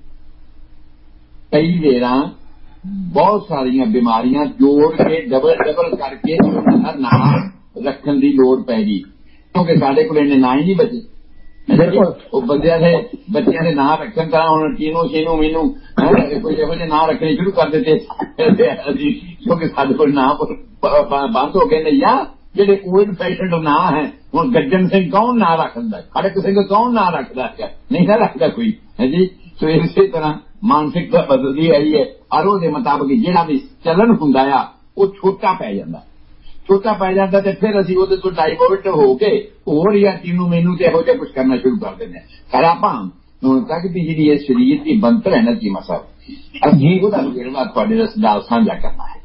कई वेरां बहुत सारियां बीमारियां जोड़ के डबल डबल करके नाम रखण दी लोड़ पै गई, क्योंकि साडे कोल इन्ने नाम ही नहीं बचे। बंदियां ने बच्चियां ने नाम रखन तरह हुण टीनू शीनू मीनू कोई इहो जिहे नाम रखने शुरू कर दिते, क्योंकि साडे कोल नाम बंद हो गए ने। या जिहड़े ओल्ड फैशनड नाम है, हुण गज्जन सिंह कौन नाम रखदा, खड़क सिंह कौन नाम रखदा है, नहीं ना रखदा कोई है जी। सो इसे तरह मानसिकता बदलदी आई है और ਉਹਦੇ मुताबिक जिहड़ा भी चलन हुंदा आ ਉਹ छोटा पै जांदा, छोटा पै जाता तो फिर असीं ਉਹਦੇ ਤੋਂ डाइवर्ट हो के होर या तीनू मैनू ते इहो जिहा कुछ करना शुरू कर दिंदे हां। पर आपां हुण तक भी जिहड़ी इस शरीर की बनतर है ना चीमा साहब, असीं ਉਹਦਾ ਵੇਰਵਾ ਤੁਹਾਡੇ ਨਾਲ ਸਾਂਝਾ करना है।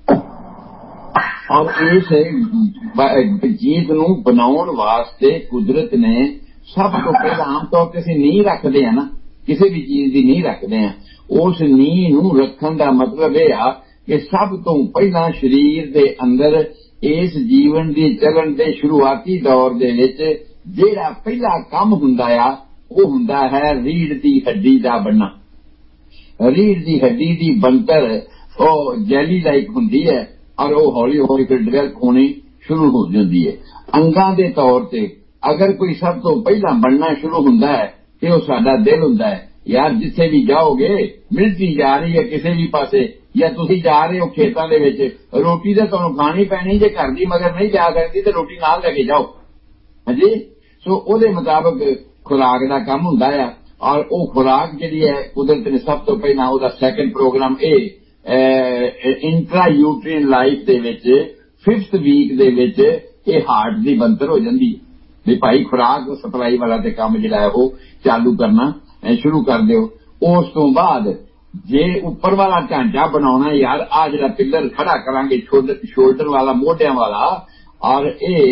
और इस चीज नूं बनाउण वास्ते कुदरत ने सब तो पहला आम तौर ते असीं नींह रखदे हां ना, किसी भी चीज की नींह रखदे हां। उस नींह नूं रखण दा मतलब यह आ कि सब तो पहला शरीर दे अंदर इस जीवन की चलन के शुरुआती दौर दे विच जिहड़ा पहला काम हुंदा आ वो हुंदा है रीढ़ की हड्डी का बनना। रीढ़ की हड्डी की बनतर वो जैली लाइक हुंदी है और वो हौली हौली फिर डिवेल्प होनी शुरू हो जाती है। अंगां दे तौर ते अगर कोई सब तो पहला बनना शुरू हुंदा है तो वो साडा दिल हुंदा है। यार जिथे भी जाओगे मिलिट्री जा रही है किसी भी पासे या तुसी जा रहे हो खेतों के विच रोटी तो तुहानूं खानी पैनी जे घर दी मगर नहीं जा सकती तो रोटी नाल लेके जाओ हाँ जी। सो उहदे मुताबिक खुराक का काम हुंदा है और वो खुराक जिहड़ी है कुदरत ने सब तो पहला उहदा second programme intra uterine life दे विच 5th वीक दे विच ये हार्ट दी बनतर हो जाती है भी भाई खुराक सप्लाई वाला ते काम जिहड़ा है वो चालू करना शुरू कर दो। उस तो बाद जे उपर वाला ढांचा बनाना यार आ जिहड़ा पिलर खड़ा करांगे शोल्डर वाला मोढियां वाला और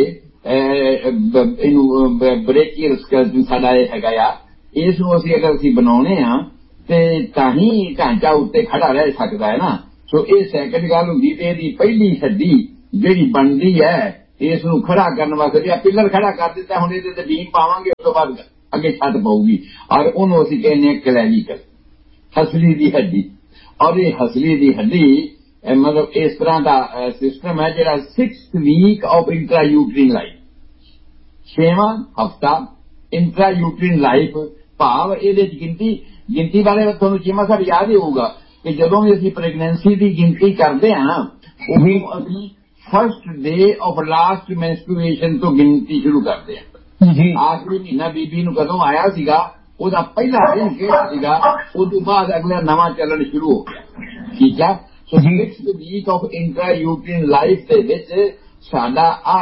ब्रेकियल स्केलेटन साडा हैगा आ इसनूं असीं अगर असीं बनाउने आ ते तां ही ढांचा उत्ते खड़ा रह सकदा है ना। सो ये सैकंड गल हुंदी ते इहदी पहली हड्डी जिहड़ी बनदी है इसनूं खड़ा करने वास्ते पिलर खड़ा कर दिता हुण इहदे ते बीम पावांगे उस तो बाद अगे छत पऊगी और उन्होंने असीं कहने क्लैविकल हसली दी हड्डी और ये हसली दी हड्डी मतलब इस तरह का सिस्टम है जिहड़ा 6th week of intra uterine life 6वां हफ्ता इंट्रा यूट्रीन लाइफ भाव ये गिनती बारे तुहानूं चीमा साहब याद ही होगा कि जदों भी असीं प्रेगनेंसी की गिनती करते हैं ना उदों असीं first day of last menstruation तो गिनती शुरू करते हैं। आखिरी महीना बीबी नूं कदों आया सीगा ਉਹਦਾ ਪਹਿਲਾ ਦਿਨ ਕਿਹੜਾ ਸੀਗਾ ਉਸ ਤੋਂ ਬਾਅਦ ਅਗਲਾ ਨਵਾਂ ਚੱਲਣ ਸ਼ੁਰੂ ਹੋ ਗਿਆ ਠੀਕ ਹੈ। ਸੋ 6th week of intra ਯੂਟਰੀਨ life ਦੇ ਵਿੱਚ ਸਾਡਾ ਆ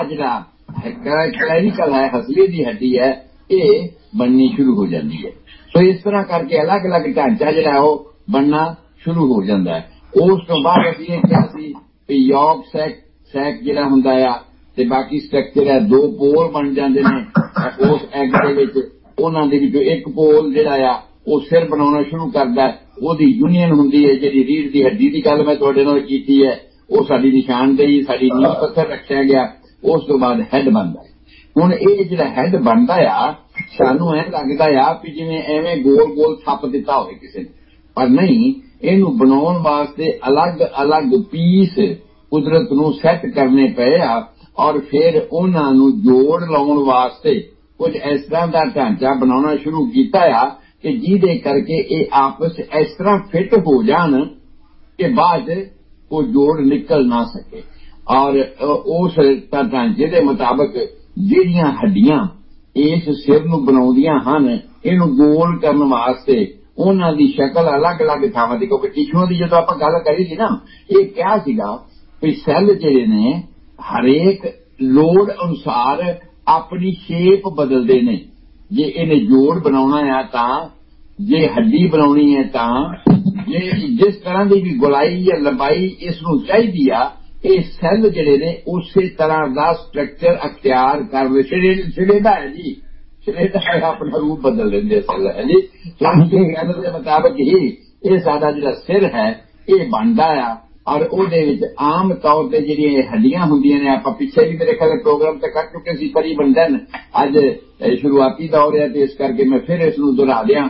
ਜਿਹੜਾ ਕਲੈਵੀਕਲ ਹੈ ਹਸਲੀ ਦੀ ਹੱਡੀ ਹੈ ਇਹ ਬਣਨੀ ਸ਼ੁਰੂ ਹੋ ਜਾਂਦੀ ਹੈ। ਸੋ ਇਸ ਤਰ੍ਹਾਂ ਕਰਕੇ ਅਲੱਗ-ਅਲੱਗ ਢਾਂਚਾ ਜਿਹੜਾ ਉਹ ਬਣਨਾ ਸ਼ੁਰੂ ਹੋ ਜਾਂਦਾ ਹੈ। ਉਸ ਤੋਂ ਬਾਅਦ ਅਸੀਂ ਇਹ ਕਿਹਾ ਸੀ ਕਿ ਯੋਗ ਸੈਕ ਜਿਹੜਾ ਹੁੰਦਾ ਆ ਤੇ ਬਾਕੀ ਸਟਰਕਚਰ ਹੈ 2 ਪੋਲ ਬਣ ਜਾਂਦੇ ਨੇ ਉਸ ਐਗ ਦੇ ਵਿੱਚ ਉਹਨਾਂ ਦੇ ਵਿੱਚੋਂ ਇੱਕ ਪੋਲ ਜਿਹੜਾ ਆ ਉਹ ਸਿਰ ਬਣਾਉਣਾ ਸ਼ੁਰੂ ਕਰਦਾ ਉਹਦੀ ਯੂਨੀਅਨ ਹੁੰਦੀ ਹੈ ਜਿਹੜੀ ਰੀੜ੍ਹ ਦੀ ਹੱਡੀ ਦੀ ਗੱਲ ਮੈਂ ਤੁਹਾਡੇ ਨਾਲ ਕੀਤੀ ਹੈ ਉਹ ਸਾਡੀ ਨਿਸ਼ਾਨਦੇਹੀ ਸਾਡੀ ਨੀਂਹ ਪੱਥਰ ਰੱਖਿਆ ਗਿਆ। ਉਸ ਤੋਂ ਬਾਅਦ ਹੈਡ ਬਣਦਾ ਹੁਣ ਇਹ ਜਿਹੜਾ ਹੈਡ ਬਣਦਾ ਆ ਸਾਨੂੰ ਐਂ ਲੱਗਦਾ ਆ ਵੀ ਜਿਵੇਂ ਐਵੇਂ ਗੋਲ ਥੱਪ ਦਿੱਤਾ ਹੋਵੇ ਕਿਸੇ ਨੇ ਪਰ ਨਹੀਂ ਇਹਨੂੰ ਬਣਾਉਣ ਵਾਸਤੇ ਅਲੱਗ ਪੀਸ ਕੁਦਰਤ ਨੂੰ ਸੈੱਟ ਕਰਨੇ ਪਏ ਆ ਔਰ ਫਿਰ ਉਹਨਾਂ ਨੂੰ ਜੋੜ ਲਾਉਣ ਵਾਸਤੇ ਕੁਝ ਇਸ ਤਰ੍ਹਾਂ ਦਾ ਢਾਂਚਾ ਬਣਾਉਣਾ ਸ਼ੁਰੂ ਕੀਤਾ ਆ ਕਿ ਜਿਹਦੇ ਕਰਕੇ ਇਹ ਆਪਸ ਇਸ ਤਰ੍ਹਾਂ ਫਿੱਟ ਹੋ ਜਾਣ ਕਿ ਬਾਅਦ ਉਹ ਜੋੜ ਨਿਕਲ ਨਾ ਸਕੇ ਔਰ ਉਸ ਢਾਂਚੇ ਦੇ ਮੁਤਾਬਕ ਜਿਹੜੀਆਂ ਹੱਡੀਆਂ ਇਸ ਸਿਰ ਨੂੰ ਬਣਾਉਂਦੀਆਂ ਹਨ ਇਹਨੂੰ ਗੋਲ ਕਰਨ ਵਾਸਤੇ ਉਹਨਾਂ ਦੀ ਸ਼ਕਲ ਅਲੱਗ-ਅਲੱਗ ਥਾਵਾਂ ਦੀ ਕਿਉਂਕਿ ਟਿਸ਼ੂਆਂ ਦੀ ਜਦੋਂ ਆਪਾਂ ਗੱਲ ਕਰੀ ਸੀ ਨਾ ਇਹ ਕਿਹਾ ਸੀਗਾ ਵੀ ਸੈੱਲ ਜਿਹੜੇ ਨੇ ਹਰੇਕ ਲੋੜ ਅਨੁਸਾਰ ਆਪਣੀ ਸ਼ੇਪ ਬਦਲਦੇ ਨੇ ਜੇ ਇਹਨੇ ਜੋੜ ਬਣਾਉਣਾ ਆ ਤਾਂ ਜੇ ਹੱਡੀ ਬਣਾਉਣੀ ਹੈ ਤਾਂ ਜੇ ਜਿਸ ਤਰ੍ਹਾਂ ਦੀ ਵੀ ਗੁਲਾਈ ਜਾਂ ਲੰਬਾਈ ਇਸ ਨੂੰ ਚਾਹੀਦੀ ਆ ਇਹ ਸੈੱਲ ਜਿਹੜੇ ਨੇ ਉਸੇ ਤਰ੍ਹਾਂ ਦਾ ਸਟਰਕਚਰ ਅਖਤਿਆਰ ਕਰ ਛੜੇਦਾ ਹੈ ਜੀ ਛੜੇਦਾ ਹੈ ਆਪਣਾ ਰੂਪ ਬਦਲ ਲੈਂਦੇ ਸੈੱਲ ਹੈ ਜੀ। ਕਹਿਣ ਦੇ ਮੁਤਾਬਕ ਹੀ ਇਹ ਸਾਡਾ ਜਿਹੜਾ ਸਿਰ ਹੈ ਇਹ ਬਣਦਾ ਆ ਔਰ ਉਹਦੇ ਵਿੱਚ ਆਮ ਤੌਰ ਤੇ ਜਿਹੜੀਆਂ ਹੱਡੀਆਂ ਹੁੰਦੀਆਂ ਨੇ ਆਪਾਂ ਪਿੱਛੇ ਵੀ ਮੇਰੇ ਖਿਆਲ ਪ੍ਰੋਗਰਾਮ ਤੇ ਕਰ ਚੁੱਕੇ ਸੀ ਤਕਰੀਬਨ ਦਿਨ ਅੱਜ ਸ਼ੁਰੂਆਤੀ ਦੌਰ ਹੈ ਤੇ ਇਸ ਕਰਕੇ ਮੈਂ ਫਿਰ ਇਸ ਨੂੰ ਦੁਹਰਾ ਦਿਆਂ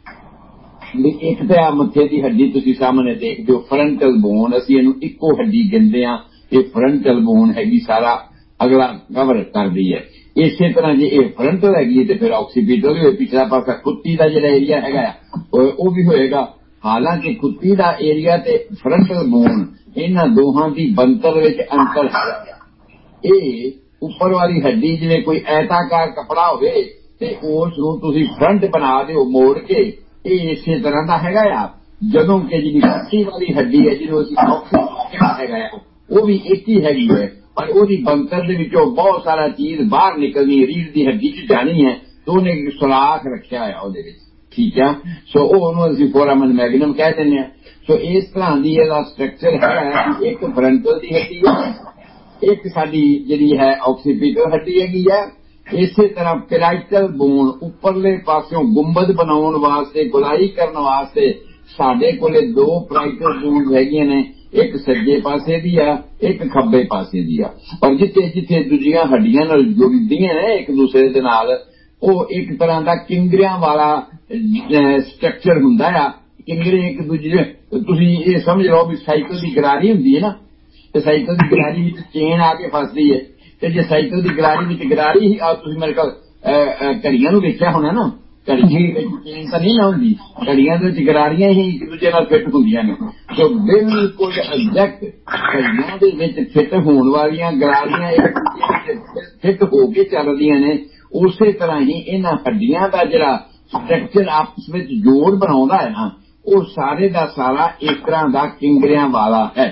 ਵੀ ਇੱਕ ਤੇ ਆ ਮੱਥੇ ਦੀ ਹੱਡੀ ਤੁਸੀਂ ਸਾਹਮਣੇ ਦੇਖਦੇ ਹੋ ਫਰੰਟਲ ਬੋਨ ਅਸੀਂ ਇਹਨੂੰ ਇੱਕੋ ਹੱਡੀ ਗਿਣਦੇ ਆ ਇਹ ਫਰੰਟਲ ਬੋਨ ਹੈਗੀ ਸਾਰਾ ਅਗਲਾ ਕਵਰ ਕਰਦੀ ਹੈ। ਇਸੇ ਤਰ੍ਹਾਂ ਜੇ ਇਹ ਫਰੰਟਲ ਹੈਗੀ ਤੇ ਫਿਰ ਆਕਸੀਪੀਟਲ ਵੀ ਪਿਛਲਾ ਪਾਸਾ ਖੁੱਤੀ ਦਾ ਜਿਹੜਾ ਏਰੀਆ ਹੈਗਾ ਉਹ ਵੀ ਹੋਏਗਾ। ਹਾਲਾਂਕਿ ਖੁੱਤੀ ਦਾ ਏਰੀਆ ਤੇ ਫਰੰਟਲ ਬੋਨ ਇਹਨਾਂ ਦੋਹਾਂ ਦੀ ਬਣਤਰ ਵਿੱਚ ਅੰਤਰ ਹੈ। ਇਹ ਉੱਪਰ ਵਾਲੀ ਹੱਡੀ ਜਿਵੇਂ ਕੋਈ ਐਤਾਕਾਰ ਕੱਪੜਾ ਹੋਵੇ ਤੇ ਉਸ ਨੂੰ ਤੁਸੀਂ ਫਰੰਟ ਬਣਾ ਦਿਓ ਮੋੜ ਕੇ ਇਹ ਇਸੇ ਤਰ੍ਹਾਂ ਦਾ ਹੈਗਾ ਆ ਜਦੋਂ ਕਿ ਜਿਹੜੀ ਖੁੱਤੀ ਵਾਲੀ ਹੱਡੀ ਹੈ ਜਿਹਨੂੰ ਅਸੀਂ ਆਕਸੀਪੀਟਲ ਹੈਗਾ ਆ ਉਹ ਵੀ ਇੱਕ ਹੀ ਹੈਗੀ ਹੈ ਪਰ ਉਹਦੀ ਬਣਤਰ ਦੇ ਵਿੱਚੋਂ ਬਹੁਤ ਸਾਰਾ ਚੀਜ਼ ਬਾਹਰ ਨਿਕਲਣੀ ਰੀੜ੍ਹ ਦੀ ਹੱਡੀ 'ਚ ਜਾਣੀ ਹੈ ਤੇ ਉਹਨੇ ਇੱਕ ਸੁਰਾਖ ਰੱਖਿਆ ਆ ਉਹਦੇ ਵਿੱਚ ਠੀਕ ਆ। ਸੋ ਉਹਨੂੰ ਅਸੀਂ ਫੋਰਾਮਨ ਮੈਗਨਮ ਕਹਿ ਦਿੰਦੇ ਹਾਂ। ਸੋ ਇਸ ਤਰ੍ਹਾਂ ਦੀ ਇਹਦਾ ਸਟਰਕਚਰ ਹੈ ਇੱਕ ਫਰੰਟਲ ਦੀ ਹੱਡੀ ਹੈ ਇੱਕ ਸਾਡੀ ਜਿਹੜੀ ਹੈ ਆਕਸੀਪੀਟਲ ਹੱਡੀ ਹੈਗੀ ਹੈ। ਇਸੇ ਤਰ੍ਹਾਂ ਪੈਰਾਈਟਲ ਬੋਨ ਉੱਪਰਲੇ ਪਾਸਿਓਂ ਗੁੰਬਦ ਬਣਾਉਣ ਵਾਸਤੇ ਗੁਲਾਈ ਕਰਨ ਵਾਸਤੇ ਸਾਡੇ ਕੋਲੇ 2 ਪੈਰਾਈਟਲ ਬੋਨ ਹੈਗੀਆਂ ਨੇ ਇੱਕ ਸੱਜੇ ਪਾਸੇ ਦੀ ਆ ਇੱਕ ਖੱਬੇ ਪਾਸੇ ਦੀ ਆ ਪਰ ਜਿੱਥੇ ਦੂਜੀਆਂ ਹੱਡੀਆਂ ਨਾਲ ਜੁੜਦੀਆਂ ਨੇ ਇੱਕ ਦੂਸਰੇ ਦੇ ਨਾਲ ਉਹ ਇੱਕ ਤਰ੍ਹਾਂ ਦਾ ਕਿੰਗਰਿਆਂ ਵਾਲਾ ਸਟਰਕਚਰ ਹੁੰਦਾ ਆ। ਕਿੰਗਰੇ ਇੱਕ ਦੂਜੇ ਤੁਸੀਂ ਇਹ ਸਮਝ ਲਓ ਵੀ ਸਾਈਕਲ ਦੀ ਗਰਾਰੀ ਹੁੰਦੀ ਹੈ ਨਾ ਤੇ ਸਾਈਕਲ ਦੀ ਗਰਾਰੀ ਵਿੱਚ ਚੇਨ ਆ ਕੇ ਫਸਦੀ ਹੈ ਤੇ ਜੇ ਸਾਈਕਲ ਦੀ ਗਰਾਰੀ ਵਿੱਚ ਗਰਾਰੀ ਹੀ ਆ ਤੁਸੀਂ ਮੇਰੇ ਕੋਲ ਘੜੀਆਂ ਨੂੰ ਵੇਖਿਆ ਹੋਣਾ ਨਾ ਘੜੀਆਂ ਵਿੱਚ ਚੇਨ ਤਾਂ ਨਹੀਂ ਨਾ ਹੁੰਦੀ, ਘੜੀਆਂ ਦੇ ਵਿੱਚ ਗਰਾਰੀਆਂ ਹੀ ਇੱਕ ਦੂਜੇ ਨਾਲ ਫਿੱਟ ਹੁੰਦੀਆਂ ਨੇ। ਸੋ ਬਿਲਕੁਲ ਐਗਜ਼ੈਕਟ ਘੜੀਆਂ ਦੇ ਵਿੱਚ ਫਿੱਟ ਹੋਣ ਵਾਲੀਆਂ ਗਰਾਰੀਆਂ ਇੱਕ ਦੂਜੇ ਵਿੱਚ ਫਿੱਟ ਹੋ ਕੇ ਚੱਲਦੀਆਂ ਨੇ। ਉਸੇ ਤਰ੍ਹਾਂ ਹੀ ਇਹਨਾਂ ਹੱਡੀਆਂ ਦਾ ਜਿਹੜਾ ਸਟਰਕਚਰ ਆਪਸ ਵਿੱਚ ਜੋੜ ਬਣਾਉਂਦਾ ਹੈ ਨਾ, ਉਹ ਸਾਰੇ ਦਾ ਸਾਰਾ ਇਸ ਤਰ੍ਹਾਂ ਦਾ ਕਿੰਗਰਿਆਂ ਵਾਲਾ ਹੈ।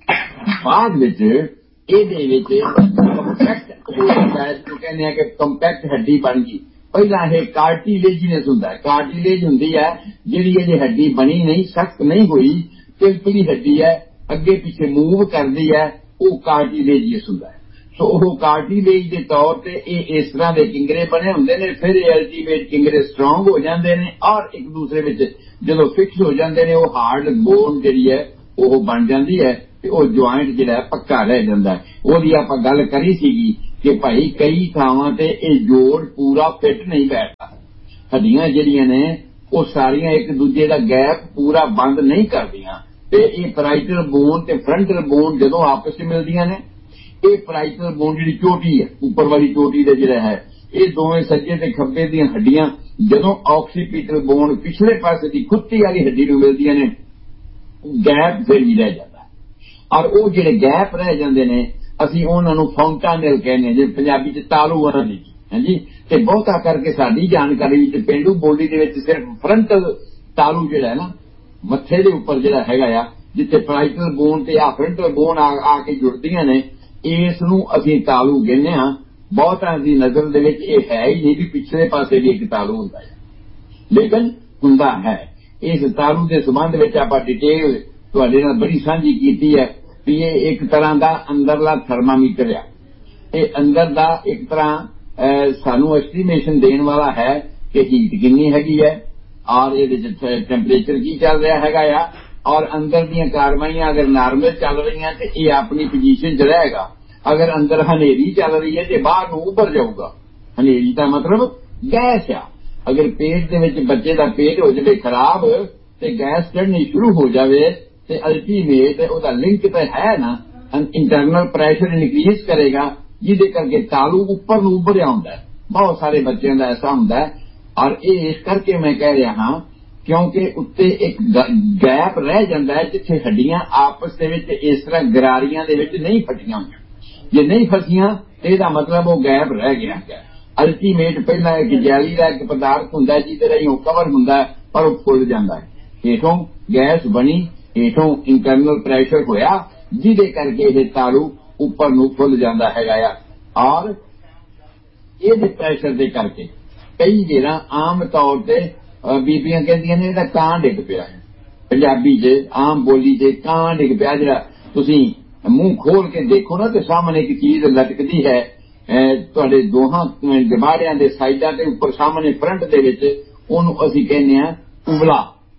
ਬਾਅਦ ਵਿੱਚ ਇਹਦੇ ਵਿੱਚ ਕੰਪੈਕਟ ਹੋ ਜਾਂਦਾ ਹੈ, ਜਿਹਨੂੰ ਕਹਿੰਦੇ ਆ ਕਿ ਕੰਪੈਕਟ ਹੱਡੀ ਬਣ ਗਈ। ਪਹਿਲਾਂ ਇਹ ਕਾਰਟੀਲੇਜੀਨਸ ਹੁੰਦਾ ਹੈ, ਕਾਰਟੀਲੇਜ ਹੁੰਦੀ ਹੈ ਜਿਹੜੀ ਇਹਦੀ ਹੱਡੀ ਬਣੀ ਨਹੀਂ, ਸਖਤ ਨਹੀਂ ਹੋਈ, ਪਿਲਪਿਲੀ ਹੱਡੀ ਹੈ, ਅੱਗੇ ਪਿੱਛੇ ਮੂਵ ਕਰਦੀ ਹੈ, ਉਹ ਕਾਰਟੀਲੇਜੀਅਸ ਹੁੰਦਾ ਹੈ। ਸੋ ਉਹ ਕਾਰਟੀਲੇਜ ਦੇ ਤੌਰ ਤੇ ਇਹ ਇਸ ਤਰ੍ਹਾਂ ਦੇ ਕਿੰਗਰੇ ਬਣੇ ਹੁੰਦੇ ਨੇ। ਫਿਰ ਇਹ ਅਲਟੀਮੇਟ ਕਿੰਗਰੇ ਸਟਰੋਂਗ ਹੋ ਜਾਂਦੇ ਨੇ ਔਰ ਇੱਕ ਦੂਸਰੇ ਵਿੱਚ ਜਦੋਂ ਫਿਕਸ ਹੋ ਜਾਂਦੇ ਨੇ ਉਹ ਹਾਰਡ ਬੋਨ ਜਿਹੜੀ ਹੈ ਉਹ ਬਣ ਜਾਂਦੀ ਹੈ ਤੇ ਉਹ ਜੁਆਇੰਟ ਜਿਹੜਾ ਪੱਕਾ ਰਹਿ ਜਾਂਦਾ ਹੈ। ਉਹਦੀ ਆਪਾਂ ਗੱਲ ਕਰੀ ਸੀਗੀ ਕਿ ਭਾਈ ਕਈ ਥਾਵਾਂ ਤੇ ਇਹ ਜੋੜ ਪੂਰਾ ਫਿੱਟ ਨਹੀਂ ਬੈਠਦਾ, ਹੱਡੀਆਂ ਜਿਹੜੀਆਂ ਨੇ ਉਹ ਸਾਰੀਆਂ ਇੱਕ ਦੂਜੇ ਦਾ ਗੈਪ ਪੂਰਾ ਬੰਦ ਨਹੀਂ ਕਰਦੀਆਂ ਤੇ ਇਹ ਪੈਰਾਈਟਲ ਬੋਨ ਤੇ ਫਰੰਟਲ ਬੋਨ ਜਦੋਂ ਆਪਸ ਵਿੱਚ ਮਿਲਦੀਆਂ ਨੇ, ਇਹ ਪੈਰਾਈਟਲ ਬੋਨ ਜਿਹੜੀ ਚੋਟੀ ਹੈ ਉੱਪਰ ਵਾਲੀ ਚੋਟੀ ਦਾ ਜਿਹੜਾ ਹੈ, ਇਹ ਦੋਵੇਂ ਸੱਜੇ ਤੇ ਖੱਬੇ ਦੀਆਂ ਹੱਡੀਆਂ ਜਦੋਂ ਆਕਸੀਪੀਟਲ ਬੋਨ ਪਿਛਲੇ ਪਾਸੇ ਦੀ ਖੁੱਤੀ ਵਾਲੀ ਹੱਡੀ ਨੂੰ ਮਿਲਦੀਆਂ ਨੇ, ਗੈਪ ਫਿਰ ਵੀ ਰਹਿ ਜਾਂਦਾ ਔਰ ਉਹ ਜਿਹੜੇ ਗੈਪ ਰਹਿ ਜਾਂਦੇ ਨੇ ਅਸੀਂ ਉਹਨਾਂ ਨੂੰ ਫਾਉਂਟਾਨੇਲ ਕਹਿੰਦੇ ਹਾਂ, ਜੇ ਪੰਜਾਬੀ ਚ ਤਾਲੂ ਵਾਲਾ ਨਹੀਂ। ਹਾਂਜੀ, ਤੇ ਬਹੁਤਾ ਕਰਕੇ ਸਾਡੀ ਜਾਣਕਾਰੀ ਵਿੱਚ ਪੇਂਡੂ ਬੋਲੀ ਦੇ ਵਿੱਚ ਸਿਰਫ ਫਰੰਟਲ ਤਾਲੂ ਜਿਹੜਾ ਹੈ ਨਾ ਮੱਥੇ ਦੇ ਉੱਪਰ ਜਿਹੜਾ ਹੈਗਾ ਆ, ਜਿੱਥੇ ਪੈਰਾਈਟਲ ਬੋਨ ਤੇ ਆ ਫਰੰਟਲ ਬੋਨ ਆ ਕੇ ਜੁੜਦੀਆਂ ਨੇ, ਇਸ ਨੂੰ ਅਸੀਂ ਤਾਲੂ ਕਹਿੰਦੇ ਹਾਂ। ਬਹੁਤਾਂ ਦੀ ਨਜ਼ਰ ਦੇ ਵਿੱਚ ਇਹ ਹੈ ਹੀ ਨਹੀਂ ਵੀ ਪਿਛਲੇ ਪਾਸੇ ਵੀ ਇੱਕ ਤਾਲੂ ਹੁੰਦਾ ਹੈ, ਲੇਕਿਨ ਹੁੰਦਾ ਹੈ। ਇਸ ਤਾਲੂ ਦੇ ਸੰਬੰਧ ਵਿੱਚ ਆਪਾਂ ਡਿਟੇਲ ਤੁਹਾਡੇ ਨਾਲ ਬੜੀ ਸਾਂਝੀ ਕੀਤੀ ਹੈ ਵੀ ਇਹ ਇੱਕ ਤਰ੍ਹਾਂ ਦਾ ਅੰਦਰਲਾ ਥਰਮਾਮੀਟਰ ਆ। ਇਹ ਅੰਦਰ ਦਾ ਇੱਕ ਤਰ੍ਹਾਂ ਸਾਨੂੰ ਐਸਟੀਮੇਸ਼ਨ ਦੇਣ ਵਾਲਾ ਹੈ ਕਿ ਹੀਟ ਕਿੰਨੀ ਹੈਗੀ ਹੈ ਔਰ ਇਹਦੇ ਚ ਟੈਂਪਰੇਚਰ ਕੀ ਚੱਲ ਰਿਹਾ ਹੈਗਾ ਆ ਔਰ ਅੰਦਰ ਦੀਆਂ ਕਾਰਵਾਈਆਂ ਅਗਰ ਨਾਰਮਲ ਚੱਲ ਰਹੀਆਂ ਤੇ ਇਹ ਆਪਣੀ ਪੋਜੀਸ਼ਨ 'ਚ ਰਹੇਗਾ। ਅਗਰ ਅੰਦਰ ਹਨੇਰੀ ਚੱਲ ਰਹੀ ਹੈ ਤੇ ਬਾਹਰ ਨੂੰ ਉੱਭਰ ਜਾਊਗਾ। ਹਨੇਰੀ ਦਾ ਮਤਲਬ ਗੈਸ ਆ। ਅਗਰ ਪੇਟ ਦੇ ਵਿੱਚ ਬੱਚੇ ਦਾ ਪੇਟ ਹੋ ਜਾਵੇ ਖਰਾਬ ਤੇ ਗੈਸ ਚੜ੍ਹਨੀ ਸ਼ੁਰੂ ਹੋ ਜਾਵੇ ਤੇ ਅਲਟੀਮੇਟ ਉਹਦਾ ਲਿੰਕ ਤਾਂ ਹੈ ਨਾ, ਇੰਟਰਨਲ ਪ੍ਰੈਸ਼ਰ ਇਨਕਰੀਜ਼ ਕਰੇਗਾ ਜਿਹਦੇ ਕਰਕੇ ਤਾਲੂ ਉੱਪਰ ਨੂੰ ਉੱਭਰਿਆ ਹੁੰਦਾ ਹੈ। ਬਹੁਤ ਸਾਰੇ ਬੱਚਿਆਂ ਦਾ ਐਸਾ ਹੁੰਦਾ ਹੈ ਔਰ ਇਹ ਇਸ ਕਰਕੇ ਮੈਂ ਕਹਿ ਰਿਹਾ ਹਾਂ ਕਿਉਂਕਿ ਉੱਤੇ ਇੱਕ ਗੈਪ ਰਹਿ ਜਾਂਦਾ ਹੈ ਜਿੱਥੇ ਹੱਡੀਆਂ ਆਪਸ ਦੇ ਵਿੱਚ ਇਸ ਤਰ੍ਹਾਂ ਗਰਾਰੀਆਂ ਦੇ ਵਿੱਚ ਨਹੀਂ ਫਟੀਆਂ ਹੋਈਆਂ। ਜੇ ਨਹੀਂ ਫਸੀਆਂ ਤੇ ਇਹਦਾ ਮਤਲਬ ਉਹ ਗੈਪ ਰਹਿ ਗਿਆ ਹੈ। ਅਲਟੀਮੇਟ ਪਹਿਲਾਂ ਇੱਕ ਜੈਲੀ ਦਾ ਇੱਕ ਪਦਾਰਥ ਹੁੰਦਾ ਜਿਹਦੇ ਰਾਹੀਂ ਉਹ ਕਵਰ ਹੁੰਦਾ ਪਰ ਉਹ ਫੁੱਲ ਜਾਂਦਾ ਹੈ। ਹੇਠੋਂ ਗੈਸ ਬਣੀ, ਹੇਠੋਂ ਇੰਟਰਨਲ ਪ੍ਰੈਸ਼ਰ ਹੋਇਆ ਜਿਹਦੇ ਕਰਕੇ ਇਹ ਤਾਲੂ ਉੱਪਰ ਨੂੰ ਫੁੱਲ ਜਾਂਦਾ ਹੈਗਾ ਆ ਔਰ ਇਹਦੇ ਪ੍ਰੈਸ਼ਰ ਦੇ ਕਰਕੇ ਕਈ ਜਿਹੜਾ ਆਮ ਤੌਰ ਤੇ ਬੀਬੀਆਂ ਕਹਿੰਦੀਆਂ ਨੇ ਇਹਦਾ ਕਾਂ ਡਿੱਗ ਪਿਆ ਹੈ। ਪੰਜਾਬੀ 'ਚ ਆਮ ਬੋਲੀ 'ਚ ਕਾਂ ਡਿੱਗ ਪਿਆ। ਜਿਹੜਾ ਤੁਸੀਂ ਮੂੰਹ ਖੋਲ ਕੇ ਦੇਖੋ ਨਾ ਤੇ ਸਾਹਮਣੇ ਇੱਕ ਚੀਜ਼ ਲਟਕਦੀ ਹੈ ਤੁਹਾਡੇ ਦੋਹਾਂ ਜਬਾੜਿਆਂ ਦੇ ਸਾਈਡਾਂ ਤੇ ਉੱਪਰ ਸਾਹਮਣੇ ਫਰੰਟ ਦੇ ਵਿੱਚ, ਉਹਨੂੰ ਅਸੀਂ ਕਹਿੰਦੇ ਹਾਂ ਉਬਲਾ,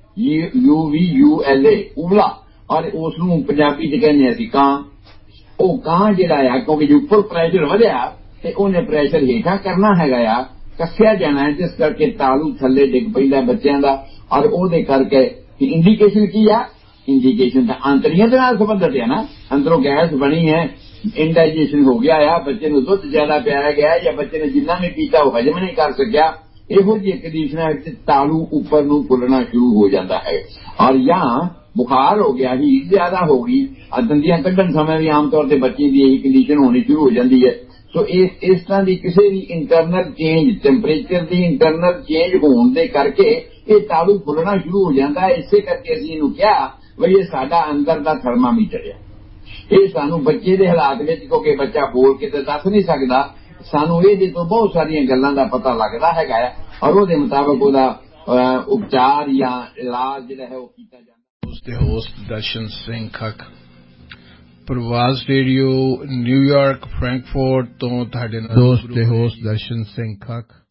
UVULA ਉਬਲਾ ਔਰ ਉਸ ਨੂੰ ਪੰਜਾਬੀ 'ਚ ਕਹਿੰਦੇ ਅਸੀਂ ਕਾਂ। ਉਹ ਕਾਂ ਜਿਹੜਾ ਆ ਕਿਉਂਕਿ ਉੱਪਰ ਪ੍ਰੈਸ਼ਰ ਵਧਿਆ ਤੇ ਉਹਨੇ ਪ੍ਰੈਸ਼ਰ ਹੇਠਾਂ ਕਰਨਾ ਹੈਗਾ ਆ, ਕੱਸਿਆ ਜਾਣਾ, ਜਿਸ ਕਰਕੇ ਤਾਲੂ ਥੱਲੇ ਡਿੱਗ ਪੈਂਦਾ ਬੱਚਿਆਂ ਦਾ ਔਰ ਉਹਦੇ ਕਰਕੇ ਇੰਡੀਕੇਸ਼ਨ ਕੀ ਆ? ਇੰਡੀਕੇਸ਼ਨ ਤਾਂ ਆਂਤੜੀਆਂ ਦੇ ਨਾਲ ਸੰਬੰਧਿਤ ਹੈ ਨਾ। ਅੰਦਰੋਂ ਗੈਸ ਬਣੀ ਹੈ, ਇੰਡਾਈਜੇਸ਼ਨ ਹੋ ਗਿਆ ਆ, ਬੱਚੇ ਨੂੰ ਦੁੱਧ ਜ਼ਿਆਦਾ ਪਿਆਇਆ ਗਿਆ ਜਾਂ ਬੱਚੇ ਨੇ ਜਿੰਨਾ ਵੀ ਪੀਤਾ ਉਹ ਹਜਮ ਨਹੀਂ ਕਰ ਸਕਿਆ, ਇਹੋ ਜਿਹੀ ਕੰਡੀਸ਼ਨਾਂ ਵਿੱਚ ਤਾਲੂ ਉੱਪਰ ਨੂੰ ਫੁੱਲਣਾ ਸ਼ੁਰੂ ਹੋ ਜਾਂਦਾ ਹੈ ਔਰ ਜਾਂ ਬੁਖਾਰ ਹੋ ਗਿਆ, ਹੀਟ ਜ਼ਿਆਦਾ ਹੋ ਗਈ, ਦੰਦੀਆਂ ਕੱਢਣ ਸਮੇਂ ਵੀ ਆਮ ਤੌਰ ਤੇ ਬੱਚੇ ਦੀ ਇਹੀ ਕੰਡੀਸ਼ਨ ਹੋਣੀ ਸ਼ੁਰੂ ਹੋ ਜਾਂਦੀ ਹੈ। ਸੋ ਇਸ ਤਰ੍ਹਾਂ ਦੀ ਕਿਸੇ ਵੀ ਇੰਟਰਨਲ ਚੇਂਜ, ਟੈਂਪਰੇਚਰ ਦੀ ਇੰਟਰਨਲ ਚੇਂਜ ਹੋਣ ਦੇ ਕਰਕੇ ਇਹ ਤਾਲੂ ਫੁੱਲਣਾ ਸ਼ੁਰੂ ਹੋ ਜਾਂਦਾ ਹੈ। ਇਸੇ ਕਰਕੇ ਅਸੀਂ ਇਹਨੂੰ ਕਿਹਾ ਵੀ ਇਹ ਸਾਡਾ ਅੰਦਰ ਦਾ ਥਰਮਾਮੀਟਰ ਹੈ। ਇਹ ਸਾਨੂੰ ਬੱਚੇ ਦੇ ਹਾਲਾਤ ਵਿੱਚ, ਕਿਉਂਕਿ ਬੱਚਾ ਬੋਲ ਕੇ ਤਾਂ ਦੱਸ ਨਹੀਂ ਸਕਦਾ, ਸਾਨੂੰ ਇਹਦੇ ਤੋਂ ਬਹੁਤ ਸਾਰੀਆਂ ਗੱਲਾਂ ਦਾ ਪਤਾ ਲੱਗਦਾ ਹੈਗਾ ਹੈ ਔਰ ਉਹਦੇ ਮੁਤਾਬਕ ਉਹਦਾ ਉਪਚਾਰ ਜਾਂ ਇਲਾਜ ਜਿਹੜਾ ਹੈ ਉਹ ਕੀਤਾ ਜਾਂਦਾ। ਉਸਦੇ ਹੋਸਟ ਦਰਸ਼ਨ ਸਿੰਘ ਖੱਕ, ਪ੍ਰਵਾਸ ਰੇਡੀਓ ਨਿਊਯਾਰਕ ਫਰੈਂਕਫਰਟ ਤੋਂ ਤੁਹਾਡੇ ਨਾਲ ਦੋਸਤ ਤੇ ਹੋਸਟ ਦਰਸ਼ਨ ਸਿੰਘ ਖੱਕ।